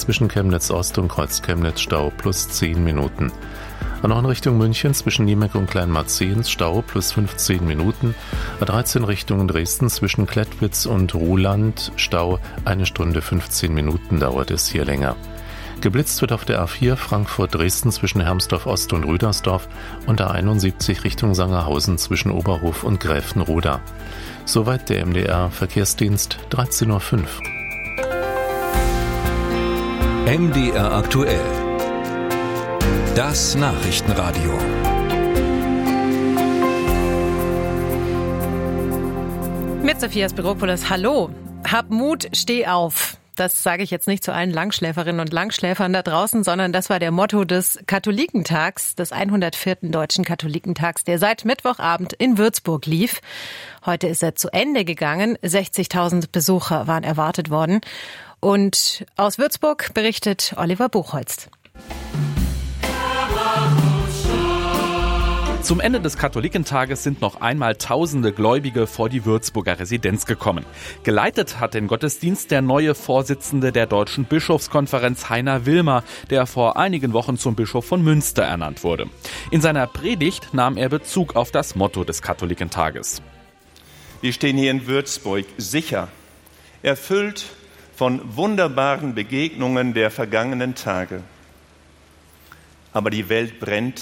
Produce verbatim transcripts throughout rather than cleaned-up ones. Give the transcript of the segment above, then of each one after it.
zwischen Chemnitz Ost und Kreuz Chemnitz Stau plus zehn Minuten. A neun Richtung München zwischen Niemek und Kleinmarzehns Stau plus fünfzehn Minuten. A dreizehn Richtung Dresden zwischen Klettwitz und Ruhland Stau eine Stunde fünfzehn Minuten dauert es hier länger. Geblitzt wird auf der A vier Frankfurt-Dresden zwischen Hermsdorf Ost und Rüdersdorf und A einundsiebzig Richtung Sangerhausen zwischen Oberhof und Gräfenroda. Soweit der M D R Verkehrsdienst dreizehn Uhr fünf. M D R aktuell. Das Nachrichtenradio. Mit Sophia Spiropoulos, hallo. Hab Mut, steh auf. Das sage ich jetzt nicht zu allen Langschläferinnen und Langschläfern da draußen, sondern das war der Motto des Katholikentags, des hundertvierten Deutschen Katholikentags, der seit Mittwochabend in Würzburg lief. Heute ist er zu Ende gegangen. sechzigtausend Besucher waren erwartet worden. Und aus Würzburg berichtet Oliver Buchholz. Zum Ende des Katholikentages sind noch einmal tausende Gläubige vor die Würzburger Residenz gekommen. Geleitet hat den Gottesdienst der neue Vorsitzende der Deutschen Bischofskonferenz, Heiner Wilmer, der vor einigen Wochen zum Bischof von Münster ernannt wurde. In seiner Predigt nahm er Bezug auf das Motto des Katholikentages. Wir stehen hier in Würzburg sicher, erfüllt von wunderbaren Begegnungen der vergangenen Tage. Aber die Welt brennt.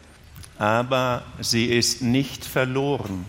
Aber sie ist nicht verloren,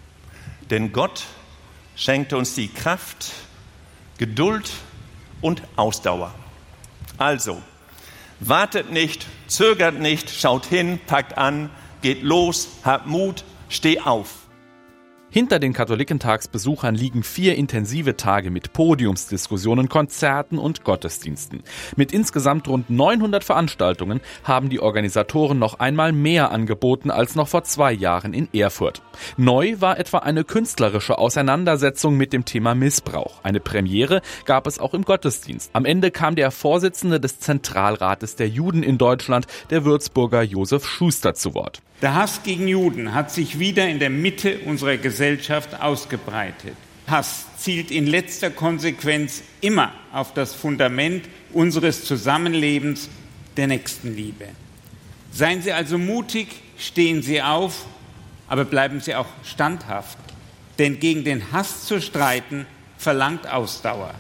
denn Gott schenkte uns die Kraft, Geduld und Ausdauer. Also, wartet nicht, zögert nicht, schaut hin, packt an, geht los, habt Mut, steh auf. Hinter den Katholikentagsbesuchern liegen vier intensive Tage mit Podiumsdiskussionen, Konzerten und Gottesdiensten. Mit insgesamt rund neunhundert Veranstaltungen haben die Organisatoren noch einmal mehr angeboten als noch vor zwei Jahren in Erfurt. Neu war etwa eine künstlerische Auseinandersetzung mit dem Thema Missbrauch. Eine Premiere gab es auch im Gottesdienst. Am Ende kam der Vorsitzende des Zentralrates der Juden in Deutschland, der Würzburger Josef Schuster, zu Wort. Der Hass gegen Juden hat sich wieder in der Mitte unserer Gesellschaft ausgebreitet. Hass zielt in letzter Konsequenz immer auf das Fundament unseres Zusammenlebens, der Nächstenliebe. Seien Sie also mutig, stehen Sie auf, aber bleiben Sie auch standhaft. Denn gegen den Hass zu streiten, verlangt Ausdauer.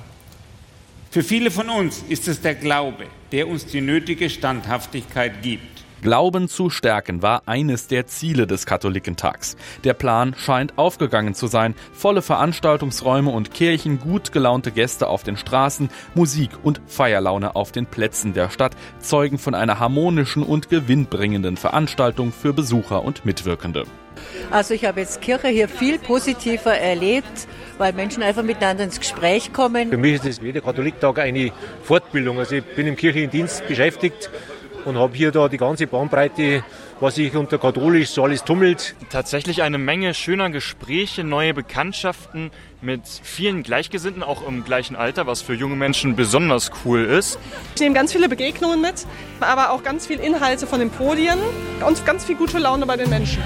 Für viele von uns ist es der Glaube, der uns die nötige Standhaftigkeit gibt. Glauben zu stärken war eines der Ziele des Katholikentags. Der Plan scheint aufgegangen zu sein. Volle Veranstaltungsräume und Kirchen, gut gelaunte Gäste auf den Straßen, Musik und Feierlaune auf den Plätzen der Stadt zeugen von einer harmonischen und gewinnbringenden Veranstaltung für Besucher und Mitwirkende. Also ich habe jetzt Kirche hier viel positiver erlebt, weil Menschen einfach miteinander ins Gespräch kommen. Für mich ist das jeder Katholiktag eine Fortbildung. Also ich bin im kirchlichen Dienst beschäftigt und habe hier da die ganze Bandbreite, was sich unter katholisch so alles tummelt. Tatsächlich eine Menge schöner Gespräche, neue Bekanntschaften mit vielen Gleichgesinnten, auch im gleichen Alter, was für junge Menschen besonders cool ist. Ich nehme ganz viele Begegnungen mit, aber auch ganz viel Inhalte von den Podien und ganz viel gute Laune bei den Menschen.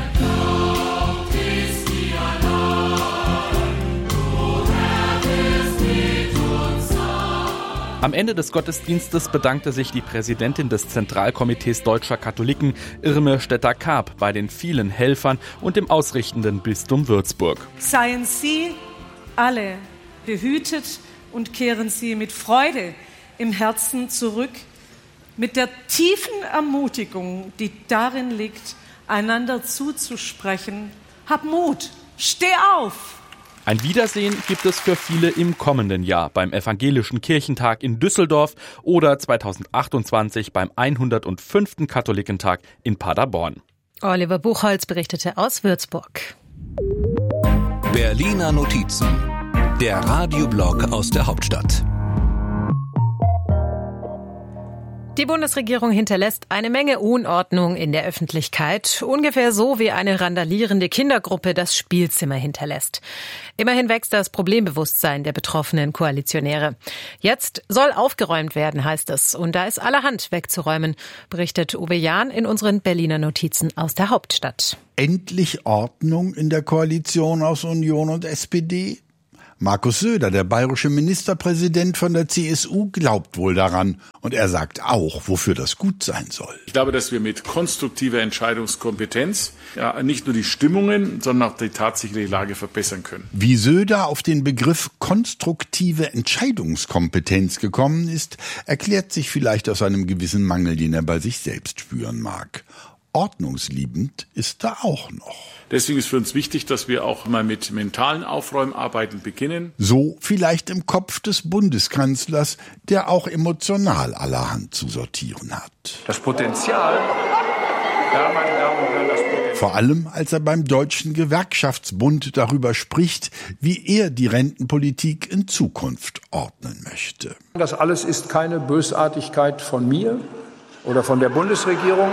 Am Ende des Gottesdienstes bedankte sich die Präsidentin des Zentralkomitees Deutscher Katholiken, Irme Stetter-Karp, bei den vielen Helfern und dem ausrichtenden Bistum Würzburg. Seien Sie alle behütet und kehren Sie mit Freude im Herzen zurück, mit der tiefen Ermutigung, die darin liegt, einander zuzusprechen. Hab Mut, steh auf! Ein Wiedersehen gibt es für viele im kommenden Jahr beim Evangelischen Kirchentag in Düsseldorf oder zweitausendachtundzwanzig beim hundertfünften Katholikentag in Paderborn. Oliver Buchholz berichtete aus Würzburg. Berliner Notizen, der Radioblog aus der Hauptstadt. Die Bundesregierung hinterlässt eine Menge Unordnung in der Öffentlichkeit, ungefähr so wie eine randalierende Kindergruppe das Spielzimmer hinterlässt. Immerhin wächst das Problembewusstsein der betroffenen Koalitionäre. Jetzt soll aufgeräumt werden, heißt es, und da ist allerhand wegzuräumen, berichtet Uwe Jahn in unseren Berliner Notizen aus der Hauptstadt. Endlich Ordnung in der Koalition aus Union und S P D? Markus Söder, der bayerische Ministerpräsident von der C S U, glaubt wohl daran. Und er sagt auch, wofür das gut sein soll. Ich glaube, dass wir mit konstruktiver Entscheidungskompetenz ja, nicht nur die Stimmungen, sondern auch die tatsächliche Lage verbessern können. Wie Söder auf den Begriff konstruktive Entscheidungskompetenz gekommen ist, erklärt sich vielleicht aus einem gewissen Mangel, den er bei sich selbst spüren mag. Ordnungsliebend ist er auch noch. Deswegen ist für uns wichtig, dass wir auch mal mit mentalen Aufräumarbeiten beginnen. So vielleicht im Kopf des Bundeskanzlers, der auch emotional allerhand zu sortieren hat. Das Potenzial, ja, meine Damen und Herren, das Potenzial. Vor allem, als er beim Deutschen Gewerkschaftsbund darüber spricht, wie er die Rentenpolitik in Zukunft ordnen möchte. Das alles ist keine Bösartigkeit von mir oder von der Bundesregierung.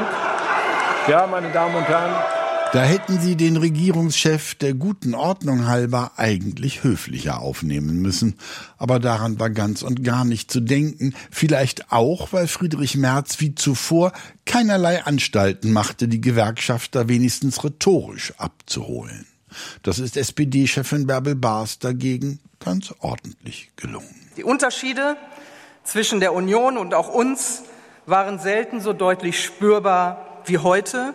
Ja, meine Damen und Herren. Da hätten Sie den Regierungschef der guten Ordnung halber eigentlich höflicher aufnehmen müssen. Aber daran war ganz und gar nicht zu denken. Vielleicht auch, weil Friedrich Merz wie zuvor keinerlei Anstalten machte, die Gewerkschafter wenigstens rhetorisch abzuholen. Das ist S P D-Chefin Bärbel Baas dagegen ganz ordentlich gelungen. Die Unterschiede zwischen der Union und auch uns waren selten so deutlich spürbar wie heute.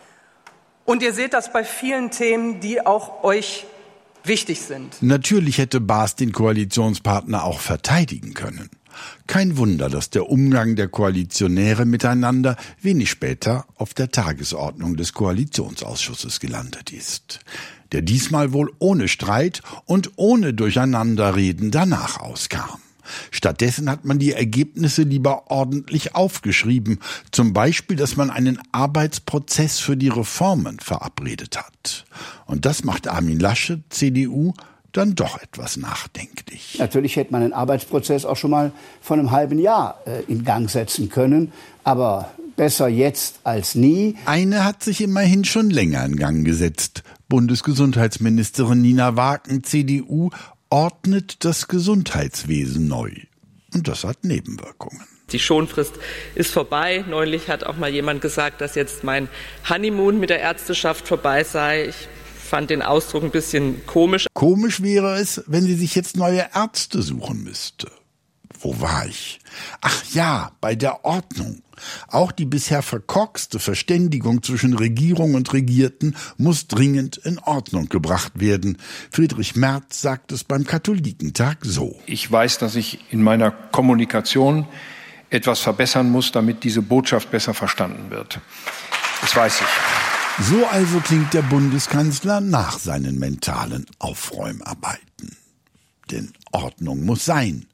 Und ihr seht das bei vielen Themen, die auch euch wichtig sind. Natürlich hätte Baas den Koalitionspartner auch verteidigen können. Kein Wunder, dass der Umgang der Koalitionäre miteinander wenig später auf der Tagesordnung des Koalitionsausschusses gelandet ist, der diesmal wohl ohne Streit und ohne Durcheinanderreden danach auskam. Stattdessen hat man die Ergebnisse lieber ordentlich aufgeschrieben, zum Beispiel, dass man einen Arbeitsprozess für die Reformen verabredet hat. Und das macht Armin Laschet, C D U, dann doch etwas nachdenklich. Natürlich hätte man einen Arbeitsprozess auch schon mal vor einem halben Jahr äh, in Gang setzen können, aber besser jetzt als nie. Eine hat sich immerhin schon länger in Gang gesetzt. Bundesgesundheitsministerin Nina Waaken, C D U, ordnet das Gesundheitswesen neu. Und das hat Nebenwirkungen. Die Schonfrist ist vorbei. Neulich hat auch mal jemand gesagt, dass jetzt mein Honeymoon mit der Ärzteschaft vorbei sei. Ich fand den Ausdruck ein bisschen komisch. Komisch wäre es, wenn sie sich jetzt neue Ärzte suchen müsste. Wo war ich? Ach ja, bei der Ordnung. Auch die bisher verkorkste Verständigung zwischen Regierung und Regierten muss dringend in Ordnung gebracht werden. Friedrich Merz sagt es beim Katholikentag so. Ich weiß, dass ich in meiner Kommunikation etwas verbessern muss, damit diese Botschaft besser verstanden wird. Das weiß ich. So also klingt der Bundeskanzler nach seinen mentalen Aufräumarbeiten. Denn Ordnung muss sein.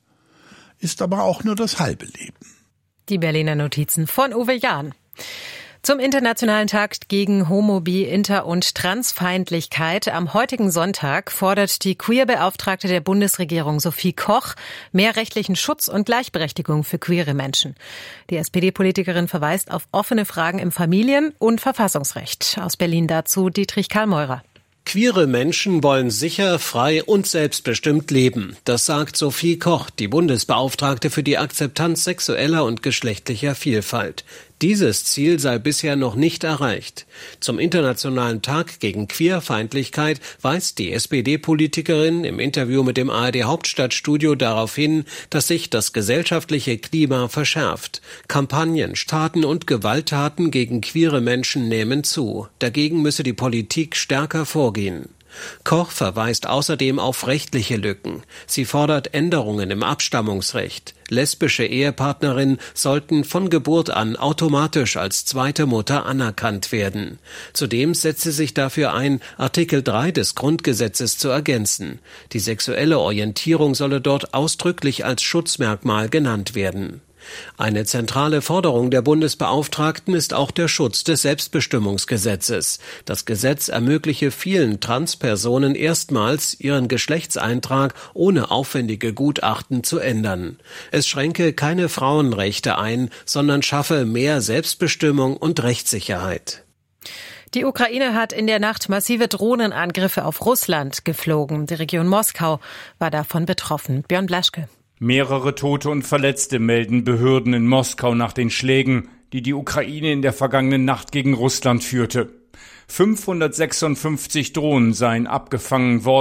Ist aber auch nur das halbe Leben. Die Berliner Notizen von Uwe Jahn. Zum Internationalen Tag gegen Homo-, Bi-, Inter- und Transfeindlichkeit am heutigen Sonntag fordert die Queer-Beauftragte der Bundesregierung Sophie Koch mehr rechtlichen Schutz und Gleichberechtigung für queere Menschen. Die S P D-Politikerin verweist auf offene Fragen im Familien- und Verfassungsrecht. Aus Berlin dazu Dietrich Karl-Meurer. Queere Menschen wollen sicher, frei und selbstbestimmt leben. Das sagt Sophie Koch, die Bundesbeauftragte für die Akzeptanz sexueller und geschlechtlicher Vielfalt. Dieses Ziel sei bisher noch nicht erreicht. Zum Internationalen Tag gegen Queerfeindlichkeit weist die S P D-Politikerin im Interview mit dem A R D-Hauptstadtstudio darauf hin, dass sich das gesellschaftliche Klima verschärft. Kampagnen, Taten und Gewalttaten gegen queere Menschen nehmen zu. Dagegen müsse die Politik stärker vorgehen. Koch verweist außerdem auf rechtliche Lücken. Sie fordert Änderungen im Abstammungsrecht. Lesbische Ehepartnerinnen sollten von Geburt an automatisch als zweite Mutter anerkannt werden. Zudem setzt sie sich dafür ein, Artikel drei des Grundgesetzes zu ergänzen. Die sexuelle Orientierung solle dort ausdrücklich als Schutzmerkmal genannt werden. Eine zentrale Forderung der Bundesbeauftragten ist auch der Schutz des Selbstbestimmungsgesetzes. Das Gesetz ermögliche vielen Transpersonen erstmals, ihren Geschlechtseintrag ohne aufwendige Gutachten zu ändern. Es schränke keine Frauenrechte ein, sondern schaffe mehr Selbstbestimmung und Rechtssicherheit. Die Ukraine hat in der Nacht massive Drohnenangriffe auf Russland geflogen. Die Region Moskau war davon betroffen. Björn Blaschke. Mehrere Tote und Verletzte melden Behörden in Moskau nach den Schlägen, die die Ukraine in der vergangenen Nacht gegen Russland führte. fünfhundertsechsundfünfzig Drohnen seien abgefangen worden,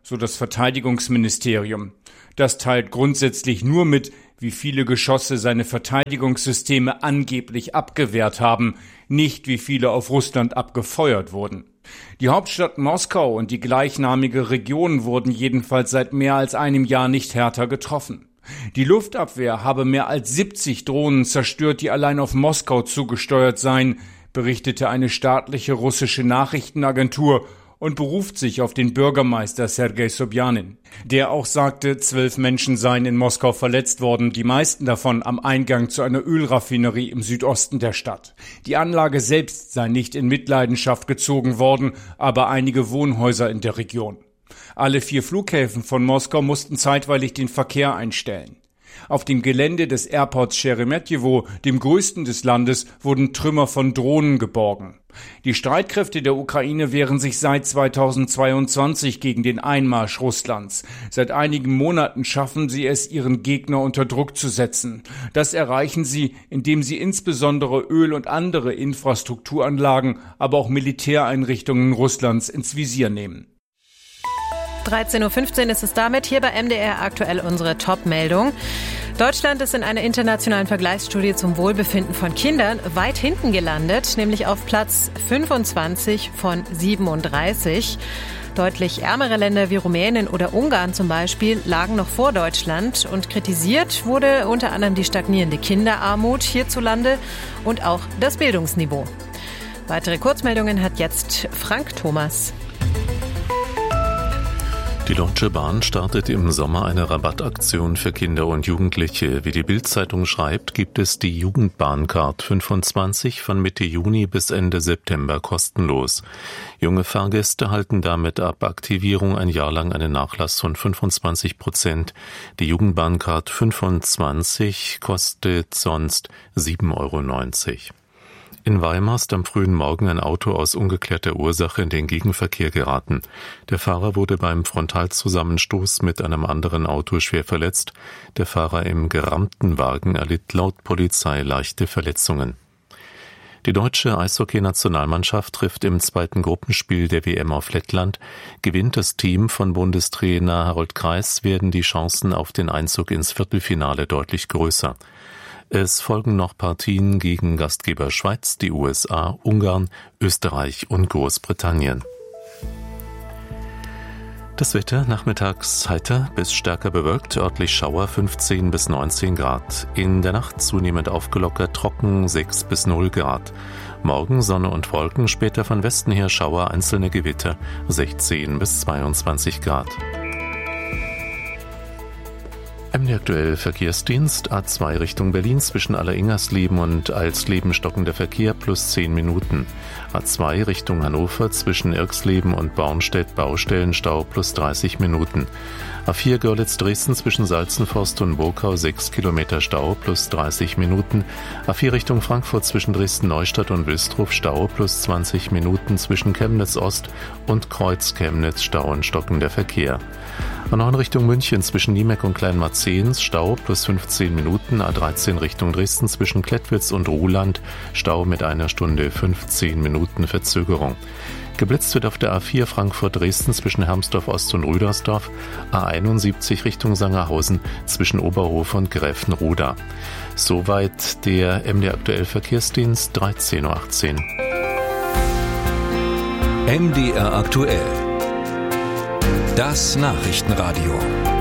so das Verteidigungsministerium. Das teilt grundsätzlich nur mit, wie viele Geschosse seine Verteidigungssysteme angeblich abgewehrt haben, nicht wie viele auf Russland abgefeuert wurden. Die Hauptstadt Moskau und die gleichnamige Region wurden jedenfalls seit mehr als einem Jahr nicht härter getroffen. Die Luftabwehr habe mehr als siebzig Drohnen zerstört, die allein auf Moskau zugesteuert seien, berichtete eine staatliche russische Nachrichtenagentur und beruft sich auf den Bürgermeister Sergei Sobjanin. Der auch sagte, zwölf Menschen seien in Moskau verletzt worden, die meisten davon am Eingang zu einer Ölraffinerie im Südosten der Stadt. Die Anlage selbst sei nicht in Mitleidenschaft gezogen worden, aber einige Wohnhäuser in der Region. Alle vier Flughäfen von Moskau mussten zeitweilig den Verkehr einstellen. Auf dem Gelände des Airports Sheremetyevo, dem größten des Landes, wurden Trümmer von Drohnen geborgen. Die Streitkräfte der Ukraine wehren sich seit zweitausendzweiundzwanzig gegen den Einmarsch Russlands. Seit einigen Monaten schaffen sie es, ihren Gegner unter Druck zu setzen. Das erreichen sie, indem sie insbesondere Öl- und andere Infrastrukturanlagen, aber auch Militäreinrichtungen Russlands ins Visier nehmen. dreizehn Uhr fünfzehn ist es damit. Hier bei M D R aktuell unsere Top-Meldung. Deutschland ist in einer internationalen Vergleichsstudie zum Wohlbefinden von Kindern weit hinten gelandet, nämlich auf Platz fünfundzwanzig von siebenunddreißig. Deutlich ärmere Länder wie Rumänien oder Ungarn zum Beispiel lagen noch vor Deutschland und kritisiert wurde unter anderem die stagnierende Kinderarmut hierzulande und auch das Bildungsniveau. Weitere Kurzmeldungen hat jetzt Frank Thomas. Die Deutsche Bahn startet im Sommer eine Rabattaktion für Kinder und Jugendliche. Wie die Bild-Zeitung schreibt, gibt es die Jugendbahncard fünfundzwanzig von Mitte Juni bis Ende September kostenlos. Junge Fahrgäste halten damit ab Aktivierung ein Jahr lang einen Nachlass von fünfundzwanzig Prozent. Die Jugendbahncard fünfundzwanzig kostet sonst sieben Euro neunzig. In Weimar ist am frühen Morgen ein Auto aus ungeklärter Ursache in den Gegenverkehr geraten. Der Fahrer wurde beim Frontalzusammenstoß mit einem anderen Auto schwer verletzt. Der Fahrer im gerammten Wagen erlitt laut Polizei leichte Verletzungen. Die deutsche Eishockey-Nationalmannschaft trifft im zweiten Gruppenspiel der W M auf Lettland. Gewinnt das Team von Bundestrainer Harold Kreis, werden die Chancen auf den Einzug ins Viertelfinale deutlich größer. Es folgen noch Partien gegen Gastgeber Schweiz, die U S A, Ungarn, Österreich und Großbritannien. Das Wetter nachmittags heiter bis stärker bewölkt, örtlich Schauer fünfzehn bis neunzehn Grad. In der Nacht zunehmend aufgelockert, trocken sechs bis null Grad. Morgen Sonne und Wolken, später von Westen her Schauer, einzelne Gewitter sechzehn bis zweiundzwanzig Grad. M D aktuell Verkehrsdienst A zwei Richtung Berlin zwischen Aller-Ingersleben und Alsleben stockender Verkehr plus zehn Minuten. A zwei Richtung Hannover zwischen Irxleben und Bornstedt Baustellenstau plus dreißig Minuten. A vier Görlitz-Dresden zwischen Salzenforst und Burkau sechs Kilometer Stau plus dreißig Minuten. A vier Richtung Frankfurt zwischen Dresden-Neustadt und Wilsdruff Stau plus zwanzig Minuten zwischen Chemnitz-Ost und Kreuz-Chemnitz Stau und stockender Verkehr. A neun Richtung München zwischen Niemeck und Kleinmarzehns Stau plus fünfzehn Minuten. A dreizehn Richtung Dresden zwischen Klettwitz und Ruhland Stau mit einer Stunde fünfzehn Minuten Verzögerung. Geblitzt wird auf der A vier Frankfurt-Dresden zwischen Hermsdorf Ost und Rüdersdorf, A einundsiebzig Richtung Sangerhausen zwischen Oberhof und Gräfenroda. Soweit der M D aktuell Verkehrsdienst dreizehn Uhr achtzehn. M D R aktuell. Das Nachrichtenradio.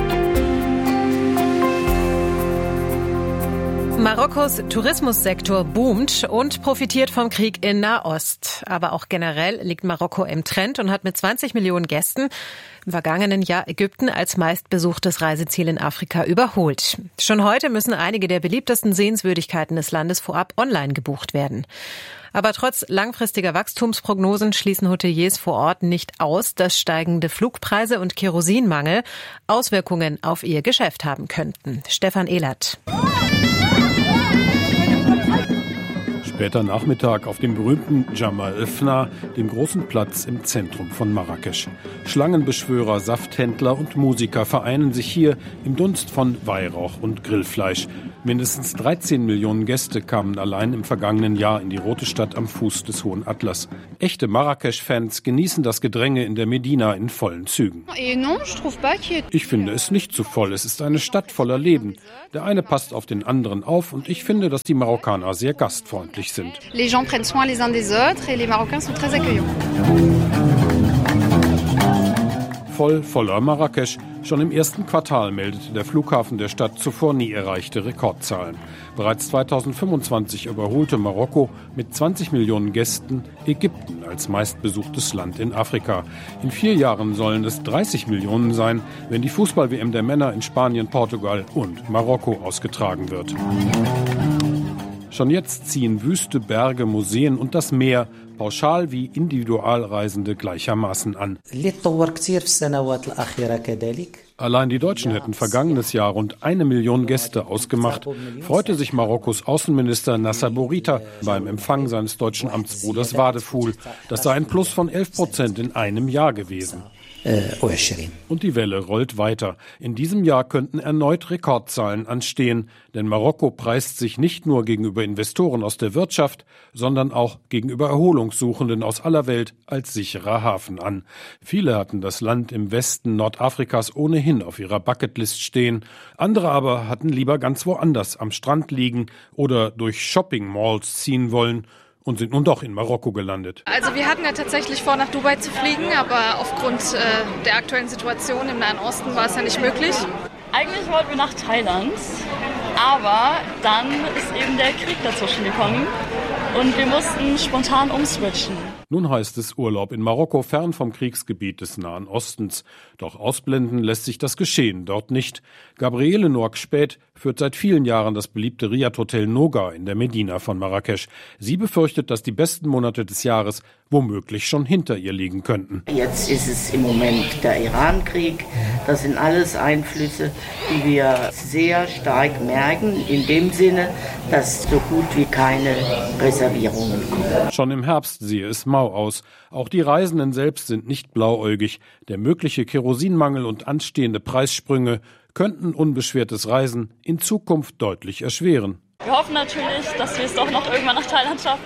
Marokkos Tourismussektor boomt und profitiert vom Krieg in Nahost. Aber auch generell liegt Marokko im Trend und hat mit zwanzig Millionen Gästen im vergangenen Jahr Ägypten als meistbesuchtes Reiseziel in Afrika überholt. Schon heute müssen einige der beliebtesten Sehenswürdigkeiten des Landes vorab online gebucht werden. Aber trotz langfristiger Wachstumsprognosen schließen Hoteliers vor Ort nicht aus, dass steigende Flugpreise und Kerosinmangel Auswirkungen auf ihr Geschäft haben könnten. Stefan Ehlert. Später Nachmittag auf dem berühmten Jemaa el-Fna, dem großen Platz im Zentrum von Marrakesch. Schlangenbeschwörer, Safthändler und Musiker vereinen sich hier im Dunst von Weihrauch und Grillfleisch. Mindestens dreizehn Millionen Gäste kamen allein im vergangenen Jahr in die Rote Stadt am Fuß des Hohen Atlas. Echte Marrakesch-Fans genießen das Gedränge in der Medina in vollen Zügen. Ich finde es nicht zu voll. Es ist eine Stadt voller Leben. Der eine passt auf den anderen auf und ich finde, dass die Marokkaner sehr gastfreundlich sind. Les gens prennent soin les uns des autres et les Marocains sont très accueillants. Voll, voller Marrakesch. Schon im ersten Quartal meldete der Flughafen der Stadt zuvor nie erreichte Rekordzahlen. Bereits zweitausendfünfundzwanzig überholte Marokko mit zwanzig Millionen Gästen Ägypten als meistbesuchtes Land in Afrika. In vier Jahren sollen es dreißig Millionen sein, wenn die Fußball-W M der Männer in Spanien, Portugal und Marokko ausgetragen wird. Schon jetzt ziehen Wüste, Berge, Museen und das Meer pauschal wie Individualreisende gleichermaßen an. Allein die Deutschen hätten vergangenes Jahr rund eine Million Gäste ausgemacht, freute sich Marokkos Außenminister Nasser Bourita beim Empfang seines deutschen Amtsbruders Wadeful. Das sei ein Plus von elf Prozent in einem Jahr gewesen. Und die Welle rollt weiter. In diesem Jahr könnten erneut Rekordzahlen anstehen, denn Marokko preist sich nicht nur gegenüber Investoren aus der Wirtschaft, sondern auch gegenüber Erholungssuchenden aus aller Welt als sicherer Hafen an. Viele hatten das Land im Westen Nordafrikas ohnehin auf ihrer Bucketlist stehen, andere aber hatten lieber ganz woanders am Strand liegen oder durch Shopping-Malls ziehen wollen und sind nun doch in Marokko gelandet. Also wir hatten ja tatsächlich vor, nach Dubai zu fliegen, aber aufgrund äh, der aktuellen Situation im Nahen Osten war es ja nicht möglich. Eigentlich wollten wir nach Thailand, aber dann ist eben der Krieg dazwischen gekommen und wir mussten spontan umswitchen. Nun heißt es Urlaub in Marokko, fern vom Kriegsgebiet des Nahen Ostens. Doch ausblenden lässt sich das Geschehen dort nicht. Gabriele Noack-Späth führt seit vielen Jahren das beliebte Riad-Hotel Noga in der Medina von Marrakesch. Sie befürchtet, dass die besten Monate des Jahres womöglich schon hinter ihr liegen könnten. Jetzt ist es im Moment der Iran-Krieg. Das sind alles Einflüsse, die wir sehr stark merken, in dem Sinne, dass so gut wie keine Reservierungen kommen. Schon im Herbst sehe es mau aus. Auch die Reisenden selbst sind nicht blauäugig. Der mögliche Kerosinmangel und anstehende Preissprünge könnten unbeschwertes Reisen in Zukunft deutlich erschweren. Wir hoffen natürlich, dass wir es doch noch irgendwann nach Thailand schaffen,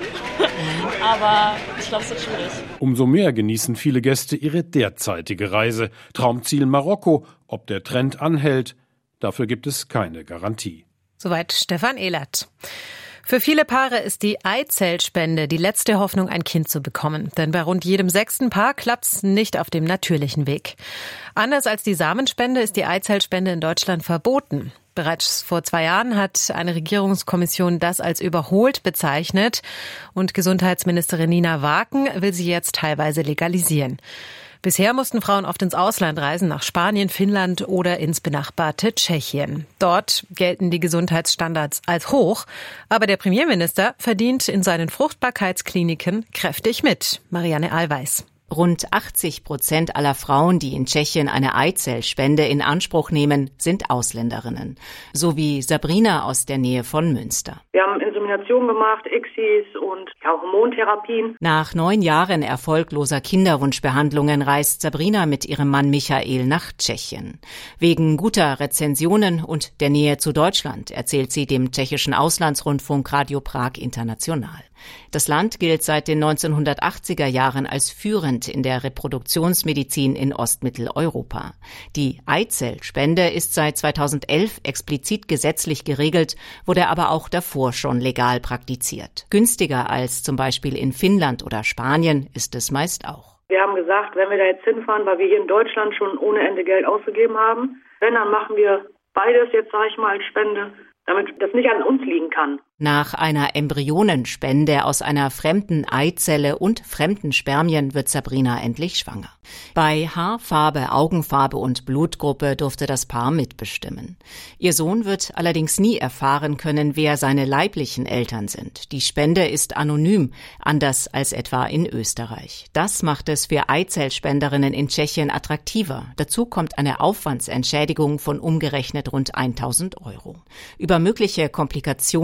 aber ich glaube, es wird schwierig. Umso mehr genießen viele Gäste ihre derzeitige Reise. Traumziel Marokko, ob der Trend anhält, dafür gibt es keine Garantie. Soweit Stefan Ehlert. Für viele Paare ist die Eizellspende die letzte Hoffnung, ein Kind zu bekommen. Denn bei rund jedem sechsten Paar klappt's nicht auf dem natürlichen Weg. Anders als die Samenspende ist die Eizellspende in Deutschland verboten. Bereits vor zwei Jahren hat eine Regierungskommission das als überholt bezeichnet. Und Gesundheitsministerin Nina Waaken will sie jetzt teilweise legalisieren. Bisher mussten Frauen oft ins Ausland reisen, nach Spanien, Finnland oder ins benachbarte Tschechien. Dort gelten die Gesundheitsstandards als hoch, aber der Premierminister verdient in seinen Fruchtbarkeitskliniken kräftig mit. Marianne Allweis. Rund achtzig Prozent aller Frauen, die in Tschechien eine Eizellspende in Anspruch nehmen, sind Ausländerinnen. So wie Sabrina aus der Nähe von Münster. Wir haben Inseminationen gemacht, I C S I s und ja, Hormontherapien. Nach neun Jahren erfolgloser Kinderwunschbehandlungen reist Sabrina mit ihrem Mann Michael nach Tschechien. Wegen guter Rezensionen und der Nähe zu Deutschland erzählt sie dem tschechischen Auslandsrundfunk Radio Prag International. Das Land gilt seit den neunzehnhundertachtziger Jahren als führend in der Reproduktionsmedizin in Ostmitteleuropa. Die Eizellspende ist seit zweitausendelf explizit gesetzlich geregelt, wurde aber auch davor schon legal praktiziert. Günstiger als zum Beispiel in Finnland oder Spanien ist es meist auch. Wir haben gesagt, wenn wir da jetzt hinfahren, weil wir hier in Deutschland schon ohne Ende Geld ausgegeben haben, wenn, dann machen wir beides jetzt, sage ich mal, als Spende, damit das nicht an uns liegen kann. Nach einer Embryonenspende aus einer fremden Eizelle und fremden Spermien wird Sabrina endlich schwanger. Bei Haarfarbe, Augenfarbe und Blutgruppe durfte das Paar mitbestimmen. Ihr Sohn wird allerdings nie erfahren können, wer seine leiblichen Eltern sind. Die Spende ist anonym, anders als etwa in Österreich. Das macht es für Eizellspenderinnen in Tschechien attraktiver. Dazu kommt eine Aufwandsentschädigung von umgerechnet rund tausend Euro. Über mögliche Komplikationen wie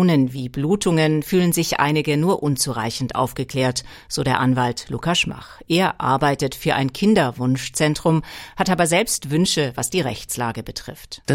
die Blutungen fühlen sich einige nur unzureichend aufgeklärt, so der Anwalt Lukas Schmach. Er arbeitet für ein Kinderwunschzentrum, hat aber selbst Wünsche, was die Rechtslage betrifft.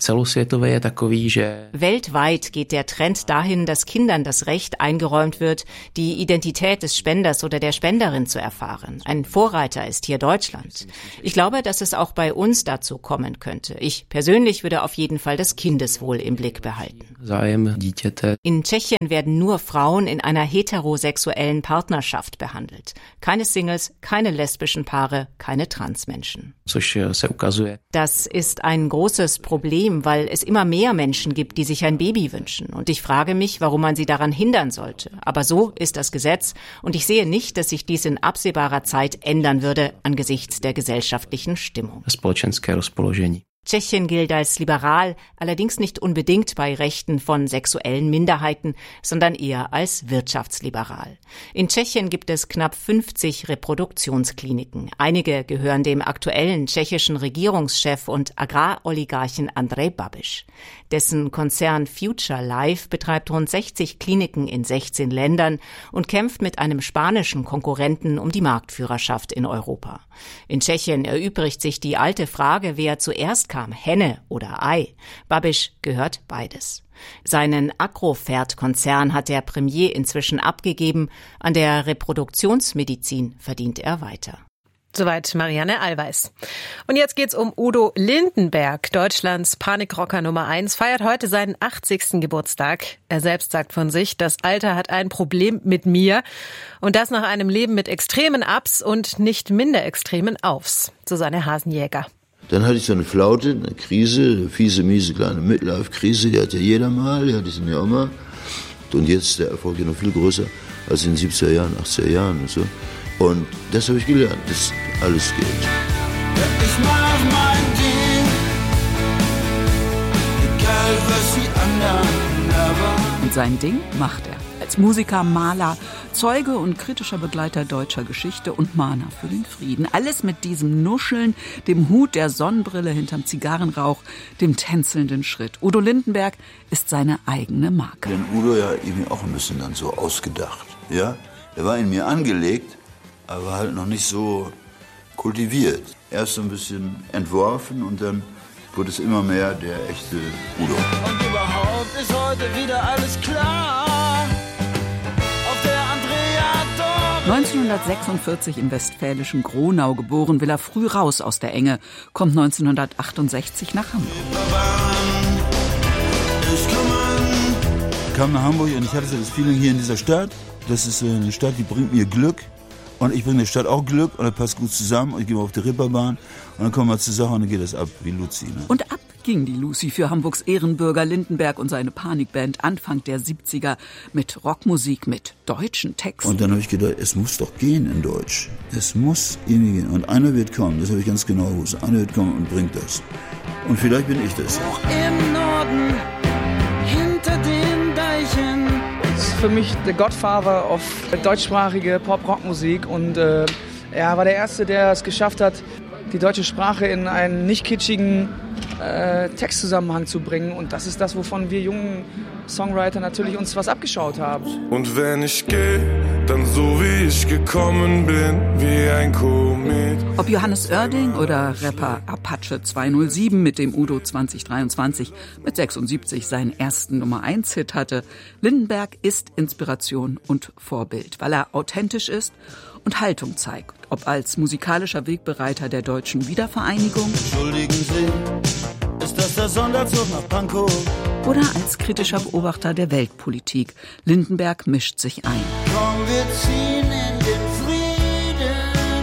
Weltweit geht der Trend dahin, dass Kindern das Recht eingeräumt wird, die Identität des Spenders oder der Spenderin zu erfahren. Ein Vorreiter ist hier Deutschland. Ich glaube, dass es auch bei uns dazu kommen könnte. Ich persönlich würde auf jeden Fall das Kindeswohl im Blick behalten. In Tschechien werden nur Frauen in einer heterosexuellen Partnerschaft behandelt. Keine Singles, keine lesbischen Paare, keine Transmenschen. Das ist ein großes Problem, weil es immer mehr Menschen gibt, die sich ein Baby wünschen. Und ich frage mich, warum man sie daran hindern sollte. Aber so ist das Gesetz und ich sehe nicht, dass sich dies in absehbarer Zeit ändern würde angesichts der gesellschaftlichen Stimmung. Tschechien gilt als liberal, allerdings nicht unbedingt bei Rechten von sexuellen Minderheiten, sondern eher als wirtschaftsliberal. In Tschechien gibt es knapp fünfzig Reproduktionskliniken. Einige gehören dem aktuellen tschechischen Regierungschef und Agraroligarchen Andrej Babiš. Dessen Konzern Future Life betreibt rund sechzig Kliniken in sechzehn Ländern und kämpft mit einem spanischen Konkurrenten um die Marktführerschaft in Europa. In Tschechien erübrigt sich die alte Frage, wer zuerst kam, Henne oder Ei. Babiš gehört beides. Seinen Agrofert-Konzern hat der Premier inzwischen abgegeben. An der Reproduktionsmedizin verdient er weiter. Soweit Marianne Allweis. Und jetzt geht's um Udo Lindenberg. Deutschlands Panikrocker Nummer eins feiert heute seinen achtzigsten Geburtstag. Er selbst sagt von sich, das Alter hat ein Problem mit mir. Und das nach einem Leben mit extremen Ups und nicht minder extremen Aufs. Susanne Hasenjäger. Dann hatte ich so eine Flaute, eine Krise, eine fiese, miese, kleine Midlife-Krise, die hat ja jeder mal, die hatte ich dann ja auch mal. Und jetzt ist der Erfolg ja noch viel größer als in den siebziger Jahren, achtziger Jahren und so. Und das habe ich gelernt, dass alles geht. Ich mach mein Ding, egal was die anderen erwarten. Und sein Ding macht er. Als Musiker, Maler, Zeuge und kritischer Begleiter deutscher Geschichte und Mahner für den Frieden. Alles mit diesem Nuscheln, dem Hut, der Sonnenbrille hinterm Zigarrenrauch, dem tänzelnden Schritt. Udo Lindenberg ist seine eigene Marke. Den Udo ja irgendwie auch ein bisschen dann so ausgedacht. Ja? Der war in mir angelegt, aber halt noch nicht so kultiviert. Erst so ein bisschen entworfen und dann wurde es immer mehr der echte Udo. Und überhaupt ist heute wieder alles klar. neunzehnhundertsechsundvierzig im westfälischen Gronau geboren, will er früh raus aus der Enge, kommt neunzehnhundertachtundsechzig nach Hamburg. Ich kam nach Hamburg und ich hatte so das Feeling hier in dieser Stadt, das ist eine Stadt, die bringt mir Glück und ich bringe der Stadt auch Glück und das passt gut zusammen und ich gehe mal auf die Ripperbahn und dann kommen wir zur Sache und dann geht das ab wie Luzi. Ne? Und ab ging die Lucy für Hamburgs Ehrenbürger Lindenberg und seine Panikband Anfang der siebziger mit Rockmusik, mit deutschen Texten. Und dann habe ich gedacht, es muss doch gehen in Deutsch. Es muss irgendwie gehen. Und einer wird kommen, das habe ich ganz genau gewusst. Einer wird kommen und bringt das. Und vielleicht bin ich das. Auch im Norden, hinter den Deichen. Das ist für mich der Godfather auf deutschsprachige Pop-Rock-Musik. Und äh, er war der Erste, der es geschafft hat, die deutsche Sprache in einen nicht kitschigen äh, Textzusammenhang zu bringen. Und das ist das, wovon wir jungen Songwriter natürlich uns was abgeschaut haben. Und wenn ich gehe, dann so wie ich gekommen bin, wie ein Komet. Ob Johannes Oerding oder Rapper Apache zweihundertsieben mit dem Udo zwanzig dreiundzwanzig mit sechsundsiebzig seinen ersten Nummer eins Hit hatte, Lindenberg ist Inspiration und Vorbild, weil er authentisch ist und Haltung zeigt. Ob als musikalischer Wegbereiter der deutschen Wiedervereinigung, Entschuldigen Sie, ist das der Sonderzug nach Pankow? Oder als kritischer Beobachter der Weltpolitik. Lindenberg mischt sich ein. Komm, wir ziehen in den Frieden.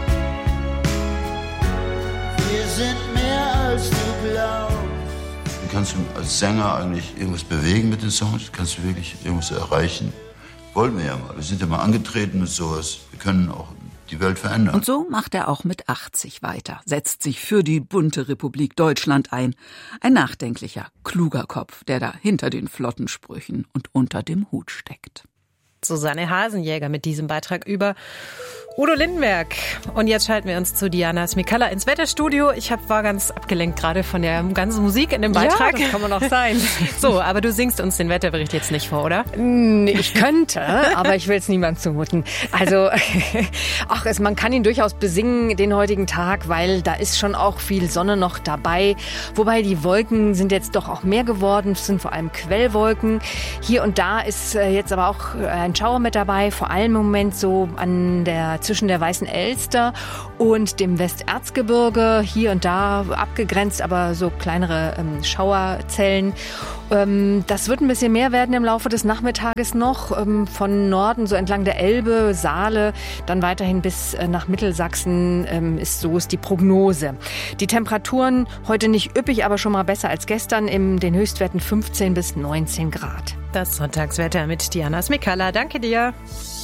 Wir sind mehr als du glaubst. Kannst du als Sänger eigentlich irgendwas bewegen mit den Songs? Kannst du wirklich irgendwas erreichen? Wollten wir ja mal. Wir sind ja mal angetreten mit sowas. Wir können auch die Welt verändern. Und so macht er auch mit achtzig weiter, setzt sich für die bunte Republik Deutschland ein. Ein nachdenklicher, kluger Kopf, der da hinter den flotten Sprüchen und unter dem Hut steckt. Susanne Hasenjäger mit diesem Beitrag über Udo Lindenberg. Und jetzt schalten wir uns zu Diana Smikalla ins Wetterstudio. Ich hab, war ganz abgelenkt gerade von der ganzen Musik in dem Beitrag. Ja, das kann man auch sein. So, aber du singst uns den Wetterbericht jetzt nicht vor, oder? Ich könnte, aber ich will es niemandem zumuten. Also, ach, es, man kann ihn durchaus besingen, den heutigen Tag, weil da ist schon auch viel Sonne noch dabei. Wobei die Wolken sind jetzt doch auch mehr geworden. Es sind vor allem Quellwolken. Hier und da ist jetzt aber auch ein Schauer mit dabei, vor allem im Moment so an der zwischen der Weißen Elster und dem Westerzgebirge, hier und da abgegrenzt, aber so kleinere ähm, Schauerzellen. Ähm, das wird ein bisschen mehr werden im Laufe des Nachmittages noch, ähm, von Norden so entlang der Elbe, Saale, dann weiterhin bis äh, nach Mittelsachsen ähm, ist so ist die Prognose. Die Temperaturen heute nicht üppig, aber schon mal besser als gestern, in den Höchstwerten fünfzehn bis neunzehn Grad. Das Sonntagswetter mit Diana Smikalla. Danke dir.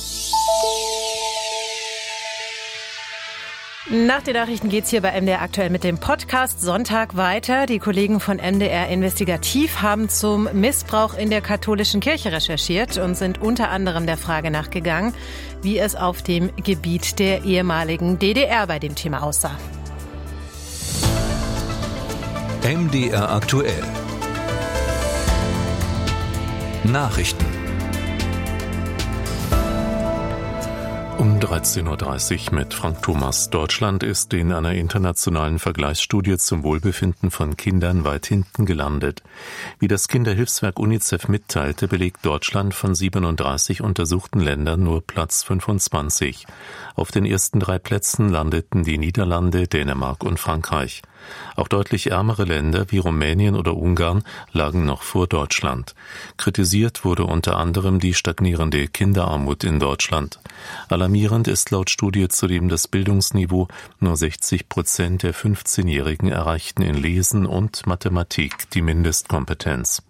Nach den Nachrichten geht's hier bei M D R aktuell mit dem Podcast Sonntag weiter. Die Kollegen von M D R Investigativ haben zum Missbrauch in der katholischen Kirche recherchiert und sind unter anderem der Frage nachgegangen, wie es auf dem Gebiet der ehemaligen D D R bei dem Thema aussah. M D R aktuell. Nachrichten. Um dreizehn Uhr dreißig mit Frank Thomas. Deutschland ist in einer internationalen Vergleichsstudie zum Wohlbefinden von Kindern weit hinten gelandet. Wie das Kinderhilfswerk UNICEF mitteilte, belegt Deutschland von siebenunddreißig untersuchten Ländern nur Platz fünfundzwanzig. Auf den ersten drei Plätzen landeten die Niederlande, Dänemark und Frankreich. Auch deutlich ärmere Länder wie Rumänien oder Ungarn lagen noch vor Deutschland. Kritisiert wurde unter anderem die stagnierende Kinderarmut in Deutschland. Alarmierend ist laut Studie zudem das Bildungsniveau. Nur sechzig Prozent der fünfzehnjährigen erreichten in Lesen und Mathematik die Mindestkompetenz.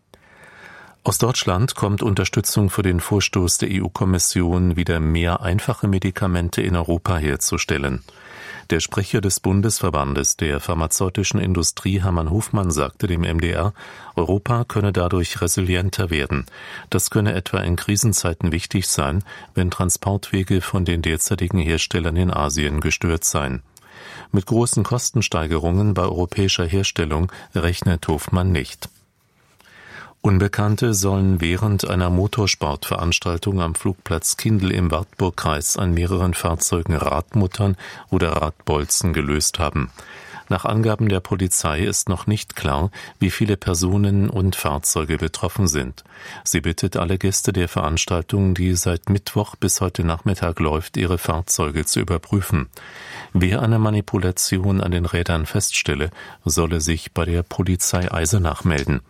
Aus Deutschland kommt Unterstützung für den Vorstoß der E U-Kommission, wieder mehr einfache Medikamente in Europa herzustellen. Der Sprecher des Bundesverbandes der pharmazeutischen Industrie, Hermann Hofmann, sagte dem M D R, Europa könne dadurch resilienter werden. Das könne etwa in Krisenzeiten wichtig sein, wenn Transportwege von den derzeitigen Herstellern in Asien gestört seien. Mit großen Kostensteigerungen bei europäischer Herstellung rechnet Hofmann nicht. Unbekannte sollen während einer Motorsportveranstaltung am Flugplatz Kindl im Wartburgkreis an mehreren Fahrzeugen Radmuttern oder Radbolzen gelöst haben. Nach Angaben der Polizei ist noch nicht klar, wie viele Personen und Fahrzeuge betroffen sind. Sie bittet alle Gäste der Veranstaltung, die seit Mittwoch bis heute Nachmittag läuft, ihre Fahrzeuge zu überprüfen. Wer eine Manipulation an den Rädern feststelle, solle sich bei der Polizei Eisenach melden.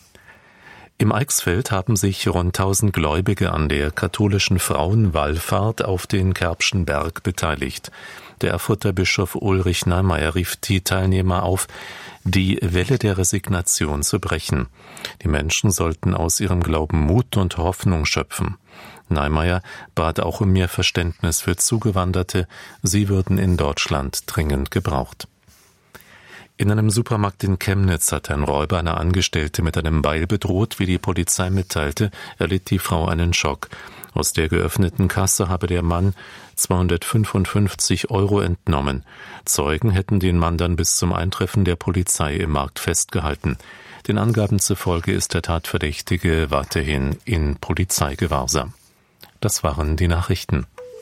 Im Eichsfeld haben sich rund tausend Gläubige an der katholischen Frauenwallfahrt auf den Kerbschen Berg beteiligt. Der Erfurter Bischof Ulrich Neimeyer rief die Teilnehmer auf, die Welle der Resignation zu brechen. Die Menschen sollten aus ihrem Glauben Mut und Hoffnung schöpfen. Neimeyer bat auch um mehr Verständnis für Zugewanderte. Sie würden in Deutschland dringend gebraucht. In einem Supermarkt in Chemnitz hat ein Räuber eine Angestellte mit einem Beil bedroht. Wie die Polizei mitteilte, erlitt die Frau einen Schock. Aus der geöffneten Kasse habe der Mann zweihundertfünfundfünfzig Euro entnommen. Zeugen hätten den Mann dann bis zum Eintreffen der Polizei im Markt festgehalten. Den Angaben zufolge ist der Tatverdächtige weiterhin in Polizeigewahrsam. Das waren die Nachrichten.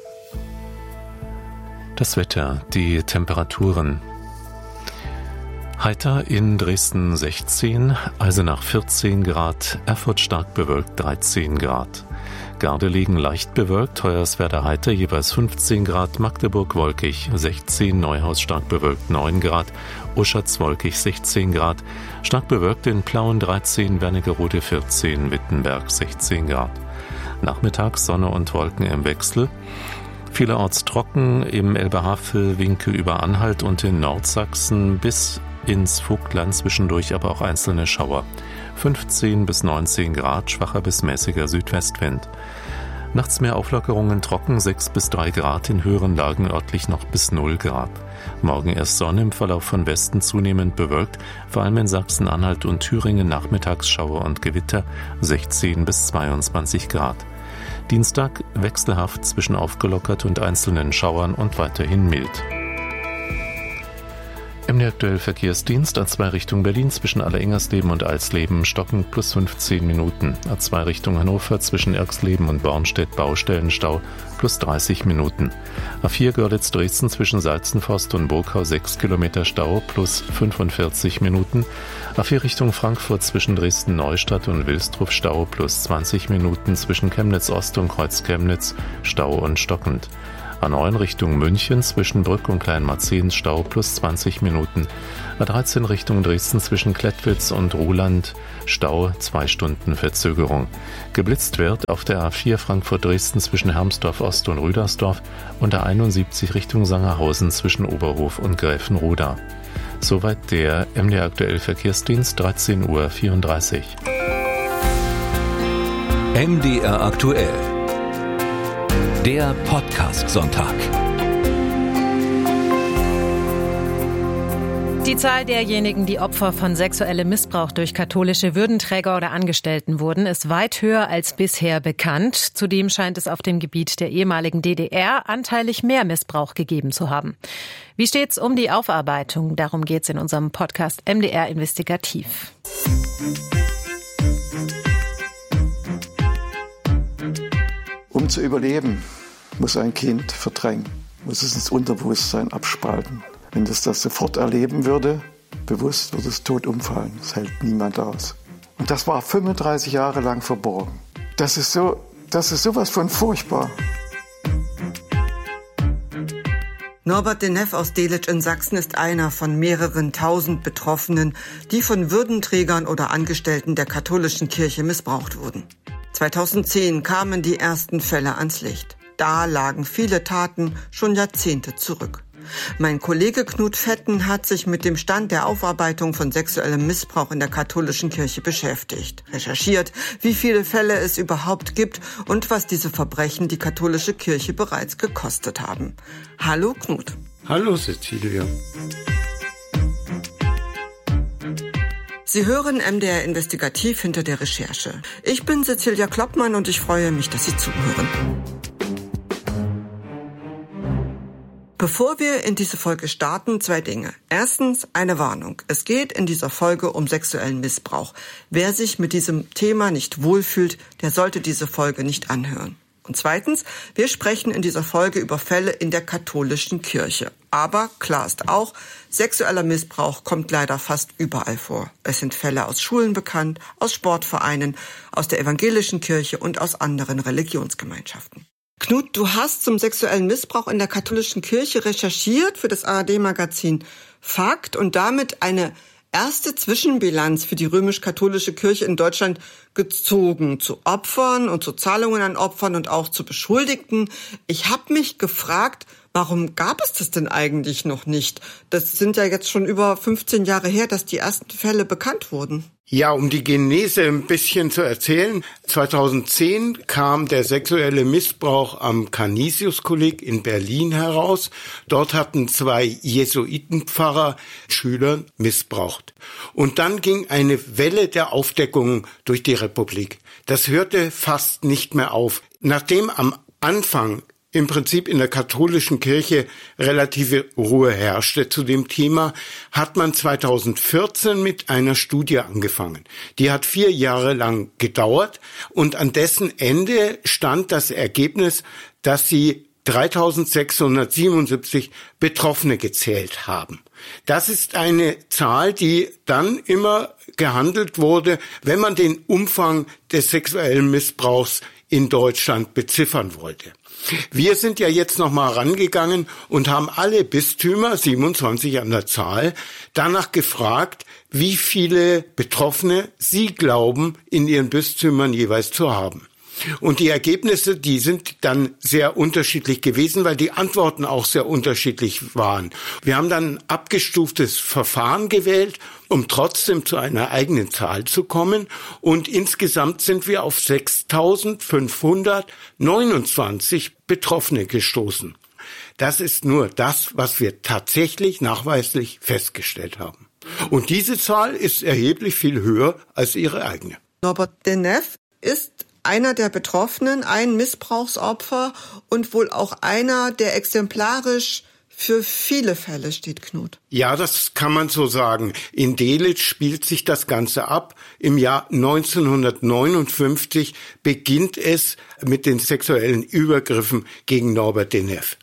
Das Wetter, die Temperaturen. Heiter in Dresden sechzehn, Eisenach vierzehn Grad, Erfurt stark bewölkt dreizehn Grad. Gardelegen leicht bewölkt, Hoyerswerda heiter jeweils fünfzehn Grad, Magdeburg wolkig sechzehn, Neuhaus stark bewölkt neun Grad, Uschatz wolkig sechzehn Grad, stark bewölkt in Plauen dreizehn, Wernigerode vierzehn, Wittenberg sechzehn Grad. Nachmittags Sonne und Wolken im Wechsel. Vielerorts trocken, im Elbe-Havel, Winkel über Anhalt und in Nordsachsen bis ins Vogtland, zwischendurch aber auch einzelne Schauer. fünfzehn bis neunzehn Grad, schwacher bis mäßiger Südwestwind. Nachts mehr Auflockerungen, trocken sechs bis drei Grad, in höheren Lagen örtlich noch bis null Grad. Morgen erst Sonne, im Verlauf von Westen zunehmend bewölkt, vor allem in Sachsen-Anhalt und Thüringen nachmittags Schauer und Gewitter, sechzehn bis zweiundzwanzig Grad. Dienstag wechselhaft zwischen aufgelockert und einzelnen Schauern und weiterhin mild. M D R aktuell Verkehrsdienst, A zwei Richtung Berlin zwischen Allerengersleben und Alsleben stockend plus fünfzehn Minuten. A zwei Richtung Hannover zwischen Erxleben und Bornstedt Baustellenstau plus dreißig Minuten. A vier Görlitz-Dresden zwischen Salzenforst und Burgau sechs Kilometer Stau plus fünfundvierzig Minuten. A vier Richtung Frankfurt zwischen Dresden-Neustadt und Wilsdruff Stau plus zwanzig Minuten. Zwischen Chemnitz-Ost und Kreuz-Chemnitz Stau und stockend. A neun Richtung München zwischen Brück und Kleinmarzehn Stau plus zwanzig Minuten. A dreizehn Richtung Dresden zwischen Klettwitz und Ruhland Stau zwei Stunden Verzögerung. Geblitzt wird auf der A vier Frankfurt-Dresden zwischen Hermsdorf Ost und Rüdersdorf und A einundsiebzig Richtung Sangerhausen zwischen Oberhof und Gräfenroda. Soweit der M D R aktuell Verkehrsdienst, dreizehn Uhr vierunddreißig. M D R aktuell. Der Podcast-Sonntag. Die Zahl derjenigen, die Opfer von sexuellem Missbrauch durch katholische Würdenträger oder Angestellten wurden, ist weit höher als bisher bekannt. Zudem scheint es auf dem Gebiet der ehemaligen D D R anteilig mehr Missbrauch gegeben zu haben. Wie steht's um die Aufarbeitung? Darum geht's in unserem Podcast M D R Investigativ. Um zu überleben, muss ein Kind verdrängen, muss es ins Unterbewusstsein abspalten. Wenn es das sofort erleben würde, bewusst, würde es tot umfallen. Das hält niemand aus. Und das war fünfunddreißig Jahre lang verborgen. Das ist so, das ist sowas von furchtbar. Norbert de Neff aus Delitzsch in Sachsen ist einer von mehreren tausend Betroffenen, die von Würdenträgern oder Angestellten der katholischen Kirche missbraucht wurden. zweitausendzehn kamen die ersten Fälle ans Licht. Da lagen viele Taten schon Jahrzehnte zurück. Mein Kollege Knut Fetten hat sich mit dem Stand der Aufarbeitung von sexuellem Missbrauch in der katholischen Kirche beschäftigt, recherchiert, wie viele Fälle es überhaupt gibt und was diese Verbrechen die katholische Kirche bereits gekostet haben. Hallo Knut. Hallo Cecilia. Sie hören M D R Investigativ hinter der Recherche. Ich bin Cecilia Kloppmann und ich freue mich, dass Sie zuhören. Bevor wir in diese Folge starten, zwei Dinge. Erstens eine Warnung. Es geht in dieser Folge um sexuellen Missbrauch. Wer sich mit diesem Thema nicht wohlfühlt, der sollte diese Folge nicht anhören. Und zweitens, wir sprechen in dieser Folge über Fälle in der katholischen Kirche. Aber klar ist auch, sexueller Missbrauch kommt leider fast überall vor. Es sind Fälle aus Schulen bekannt, aus Sportvereinen, aus der evangelischen Kirche und aus anderen Religionsgemeinschaften. Knut, du hast zum sexuellen Missbrauch in der katholischen Kirche recherchiert für das A R D-Magazin Fakt und damit eine erste Zwischenbilanz für die römisch-katholische Kirche in Deutschland gezogen zu Opfern und zu Zahlungen an Opfern und auch zu Beschuldigten. Ich habe mich gefragt, warum gab es das denn eigentlich noch nicht? Das sind ja jetzt schon über fünfzehn Jahre her, dass die ersten Fälle bekannt wurden. Ja, um die Genese ein bisschen zu erzählen. zweitausendzehn kam der sexuelle Missbrauch am Canisius-Kolleg in Berlin heraus. Dort hatten zwei Jesuitenpfarrer Schüler missbraucht. Und dann ging eine Welle der Aufdeckung durch die Republik. Das hörte fast nicht mehr auf. Nachdem am Anfang im Prinzip in der katholischen Kirche relative Ruhe herrschte zu dem Thema, hat man zweitausendvierzehn mit einer Studie angefangen. Die hat vier Jahre lang gedauert und an dessen Ende stand das Ergebnis, dass sie dreitausendsechshundertsiebenundsiebzig Betroffene gezählt haben. Das ist eine Zahl, die dann immer gehandelt wurde, wenn man den Umfang des sexuellen Missbrauchs in Deutschland beziffern wollte. Wir sind ja jetzt nochmal rangegangen und haben alle Bistümer, siebenundzwanzig an der Zahl, danach gefragt, wie viele Betroffene sie glauben, in ihren Bistümern jeweils zu haben. Und die Ergebnisse, die sind dann sehr unterschiedlich gewesen, weil die Antworten auch sehr unterschiedlich waren. Wir haben dann ein abgestuftes Verfahren gewählt, um trotzdem zu einer eigenen Zahl zu kommen. Und insgesamt sind wir auf sechstausendfünfhundertneunundzwanzig Betroffene gestoßen. Das ist nur das, was wir tatsächlich nachweislich festgestellt haben. Und diese Zahl ist erheblich viel höher als ihre eigene. Norbert de Neff ist einer der Betroffenen, ein Missbrauchsopfer und wohl auch einer, der exemplarisch für viele Fälle steht, Knut. Ja, das kann man so sagen. In Delitzsch spielt sich das Ganze ab. Im Jahr neunzehnhundertneunundfünfzig beginnt es mit den sexuellen Übergriffen gegen Norbert Denneff.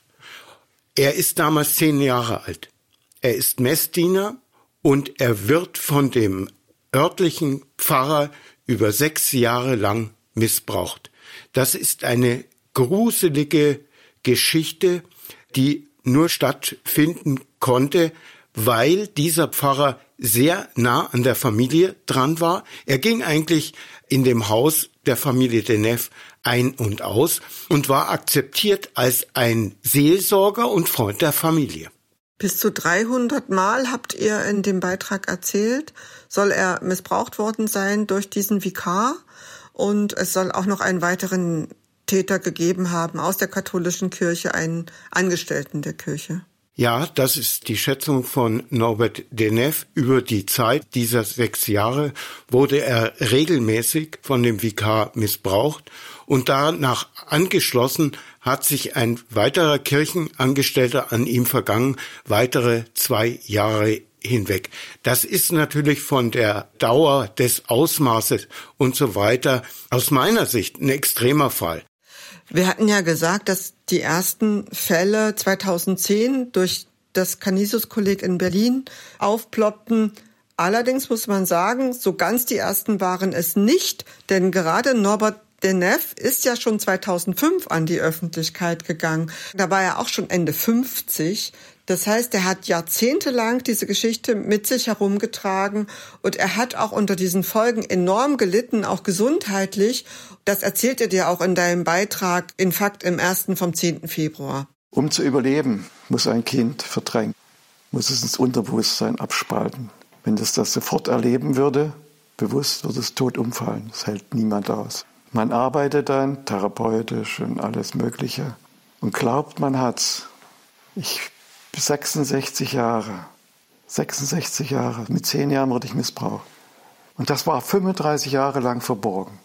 Er ist damals zehn Jahre alt. Er ist Messdiener und er wird von dem örtlichen Pfarrer über sechs Jahre lang missbraucht. Das ist eine gruselige Geschichte, die nur stattfinden konnte, weil dieser Pfarrer sehr nah an der Familie dran war. Er ging eigentlich in dem Haus der Familie Denneff ein und aus und war akzeptiert als ein Seelsorger und Freund der Familie. Bis zu dreihundert Mal, habt ihr in dem Beitrag erzählt, soll er missbraucht worden sein durch diesen Vikar. Und es soll auch noch einen weiteren Täter gegeben haben aus der katholischen Kirche, einen Angestellten der Kirche. Ja, das ist die Schätzung von Norbert Denneff. Über die Zeit dieser sechs Jahre wurde er regelmäßig von dem Vikar missbraucht und danach angeschlossen hat sich ein weiterer Kirchenangestellter an ihm vergangen, weitere zwei Jahre hinweg. Das ist natürlich von der Dauer des Ausmaßes und so weiter aus meiner Sicht ein extremer Fall. Wir hatten ja gesagt, dass die ersten Fälle zweitausendzehn durch das Canisius-Kolleg in Berlin aufploppten. Allerdings muss man sagen, so ganz die ersten waren es nicht, denn gerade Norbert Denneff ist ja schon zweitausendfünf an die Öffentlichkeit gegangen. Da war er auch schon Ende fünfzig. Das heißt, er hat jahrzehntelang diese Geschichte mit sich herumgetragen und er hat auch unter diesen Folgen enorm gelitten, auch gesundheitlich. Das erzählt er dir auch in deinem Beitrag in Fakt im ersten vom zehnten Februar. Um zu überleben, muss ein Kind verdrängen, muss es ins Unterbewusstsein abspalten. Wenn es das sofort erleben würde, bewusst würde es tot umfallen. Das hält niemand aus. Man arbeitet dann therapeutisch und alles Mögliche und glaubt, man hat's. Ich bin sechsundsechzig Jahre. sechsundsechzig Jahre. Mit zehn Jahren wurde ich missbraucht. Und das war fünfunddreißig Jahre lang verborgen.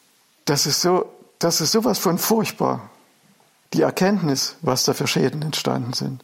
Das ist so, das ist sowas von furchtbar. Die Erkenntnis, was da für Schäden entstanden sind.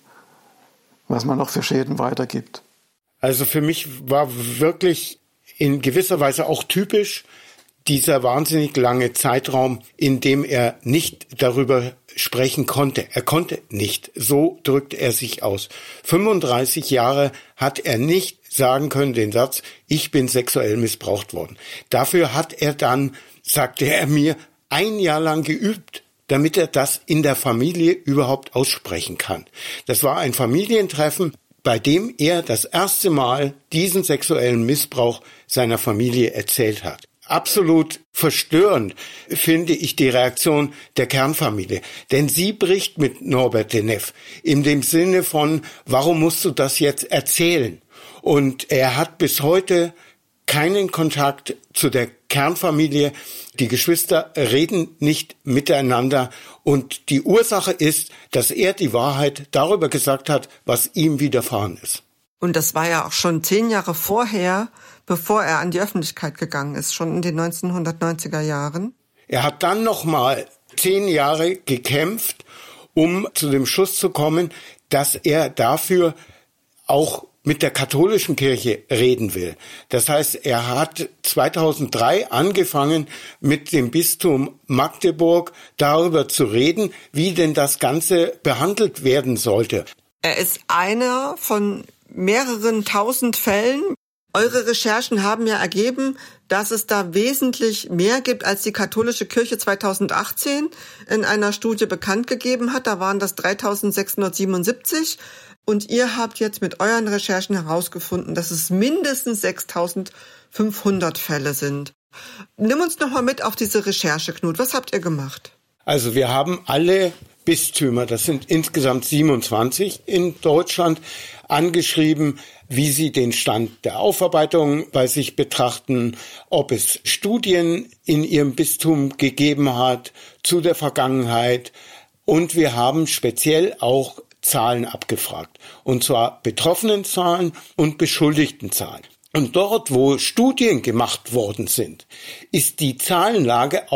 Was man noch für Schäden weitergibt. Also für mich war wirklich in gewisser Weise auch typisch dieser wahnsinnig lange Zeitraum, in dem er nicht darüber sprechen konnte. Er konnte nicht. So drückte er sich aus. fünfunddreißig Jahre hat er nicht sagen können, den Satz, ich bin sexuell missbraucht worden. Dafür hat er dann, sagte er mir, ein Jahr lang geübt, damit er das in der Familie überhaupt aussprechen kann. Das war ein Familientreffen, bei dem er das erste Mal diesen sexuellen Missbrauch seiner Familie erzählt hat. Absolut verstörend finde ich die Reaktion der Kernfamilie. Denn sie bricht mit Norbert Denneff in dem Sinne von, warum musst du das jetzt erzählen? Und er hat bis heute keinen Kontakt zu der Kernfamilie. Die Geschwister reden nicht miteinander. Und die Ursache ist, dass er die Wahrheit darüber gesagt hat, was ihm widerfahren ist. Und das war ja auch schon zehn Jahre vorher, bevor er an die Öffentlichkeit gegangen ist, schon in den neunzehnhundertneunziger Jahren. Er hat dann noch mal zehn Jahre gekämpft, um zu dem Schluss zu kommen, dass er dafür auch mit der katholischen Kirche reden will. Das heißt, er hat zweitausenddrei angefangen, mit dem Bistum Magdeburg darüber zu reden, wie denn das Ganze behandelt werden sollte. Er ist einer von mehreren tausend Fällen. Eure Recherchen haben ja ergeben, dass es da wesentlich mehr gibt, als die katholische Kirche zweitausendachtzehn in einer Studie bekannt gegeben hat. Da waren das dreitausendsechshundertsiebenundsiebzig. Und ihr habt jetzt mit euren Recherchen herausgefunden, dass es mindestens sechstausendfünfhundert Fälle sind. Nimm uns noch mal mit auf diese Recherche, Knut. Was habt ihr gemacht? Also wir haben alle Bistümer, das sind insgesamt siebenundzwanzig in Deutschland, angeschrieben, wie sie den Stand der Aufarbeitung bei sich betrachten, ob es Studien in ihrem Bistum gegeben hat zu der Vergangenheit. Und wir haben speziell auch Zahlen abgefragt, und zwar Betroffenenzahlen und Beschuldigtenzahlen. Und dort, wo Studien gemacht worden sind, ist die Zahlenlage auch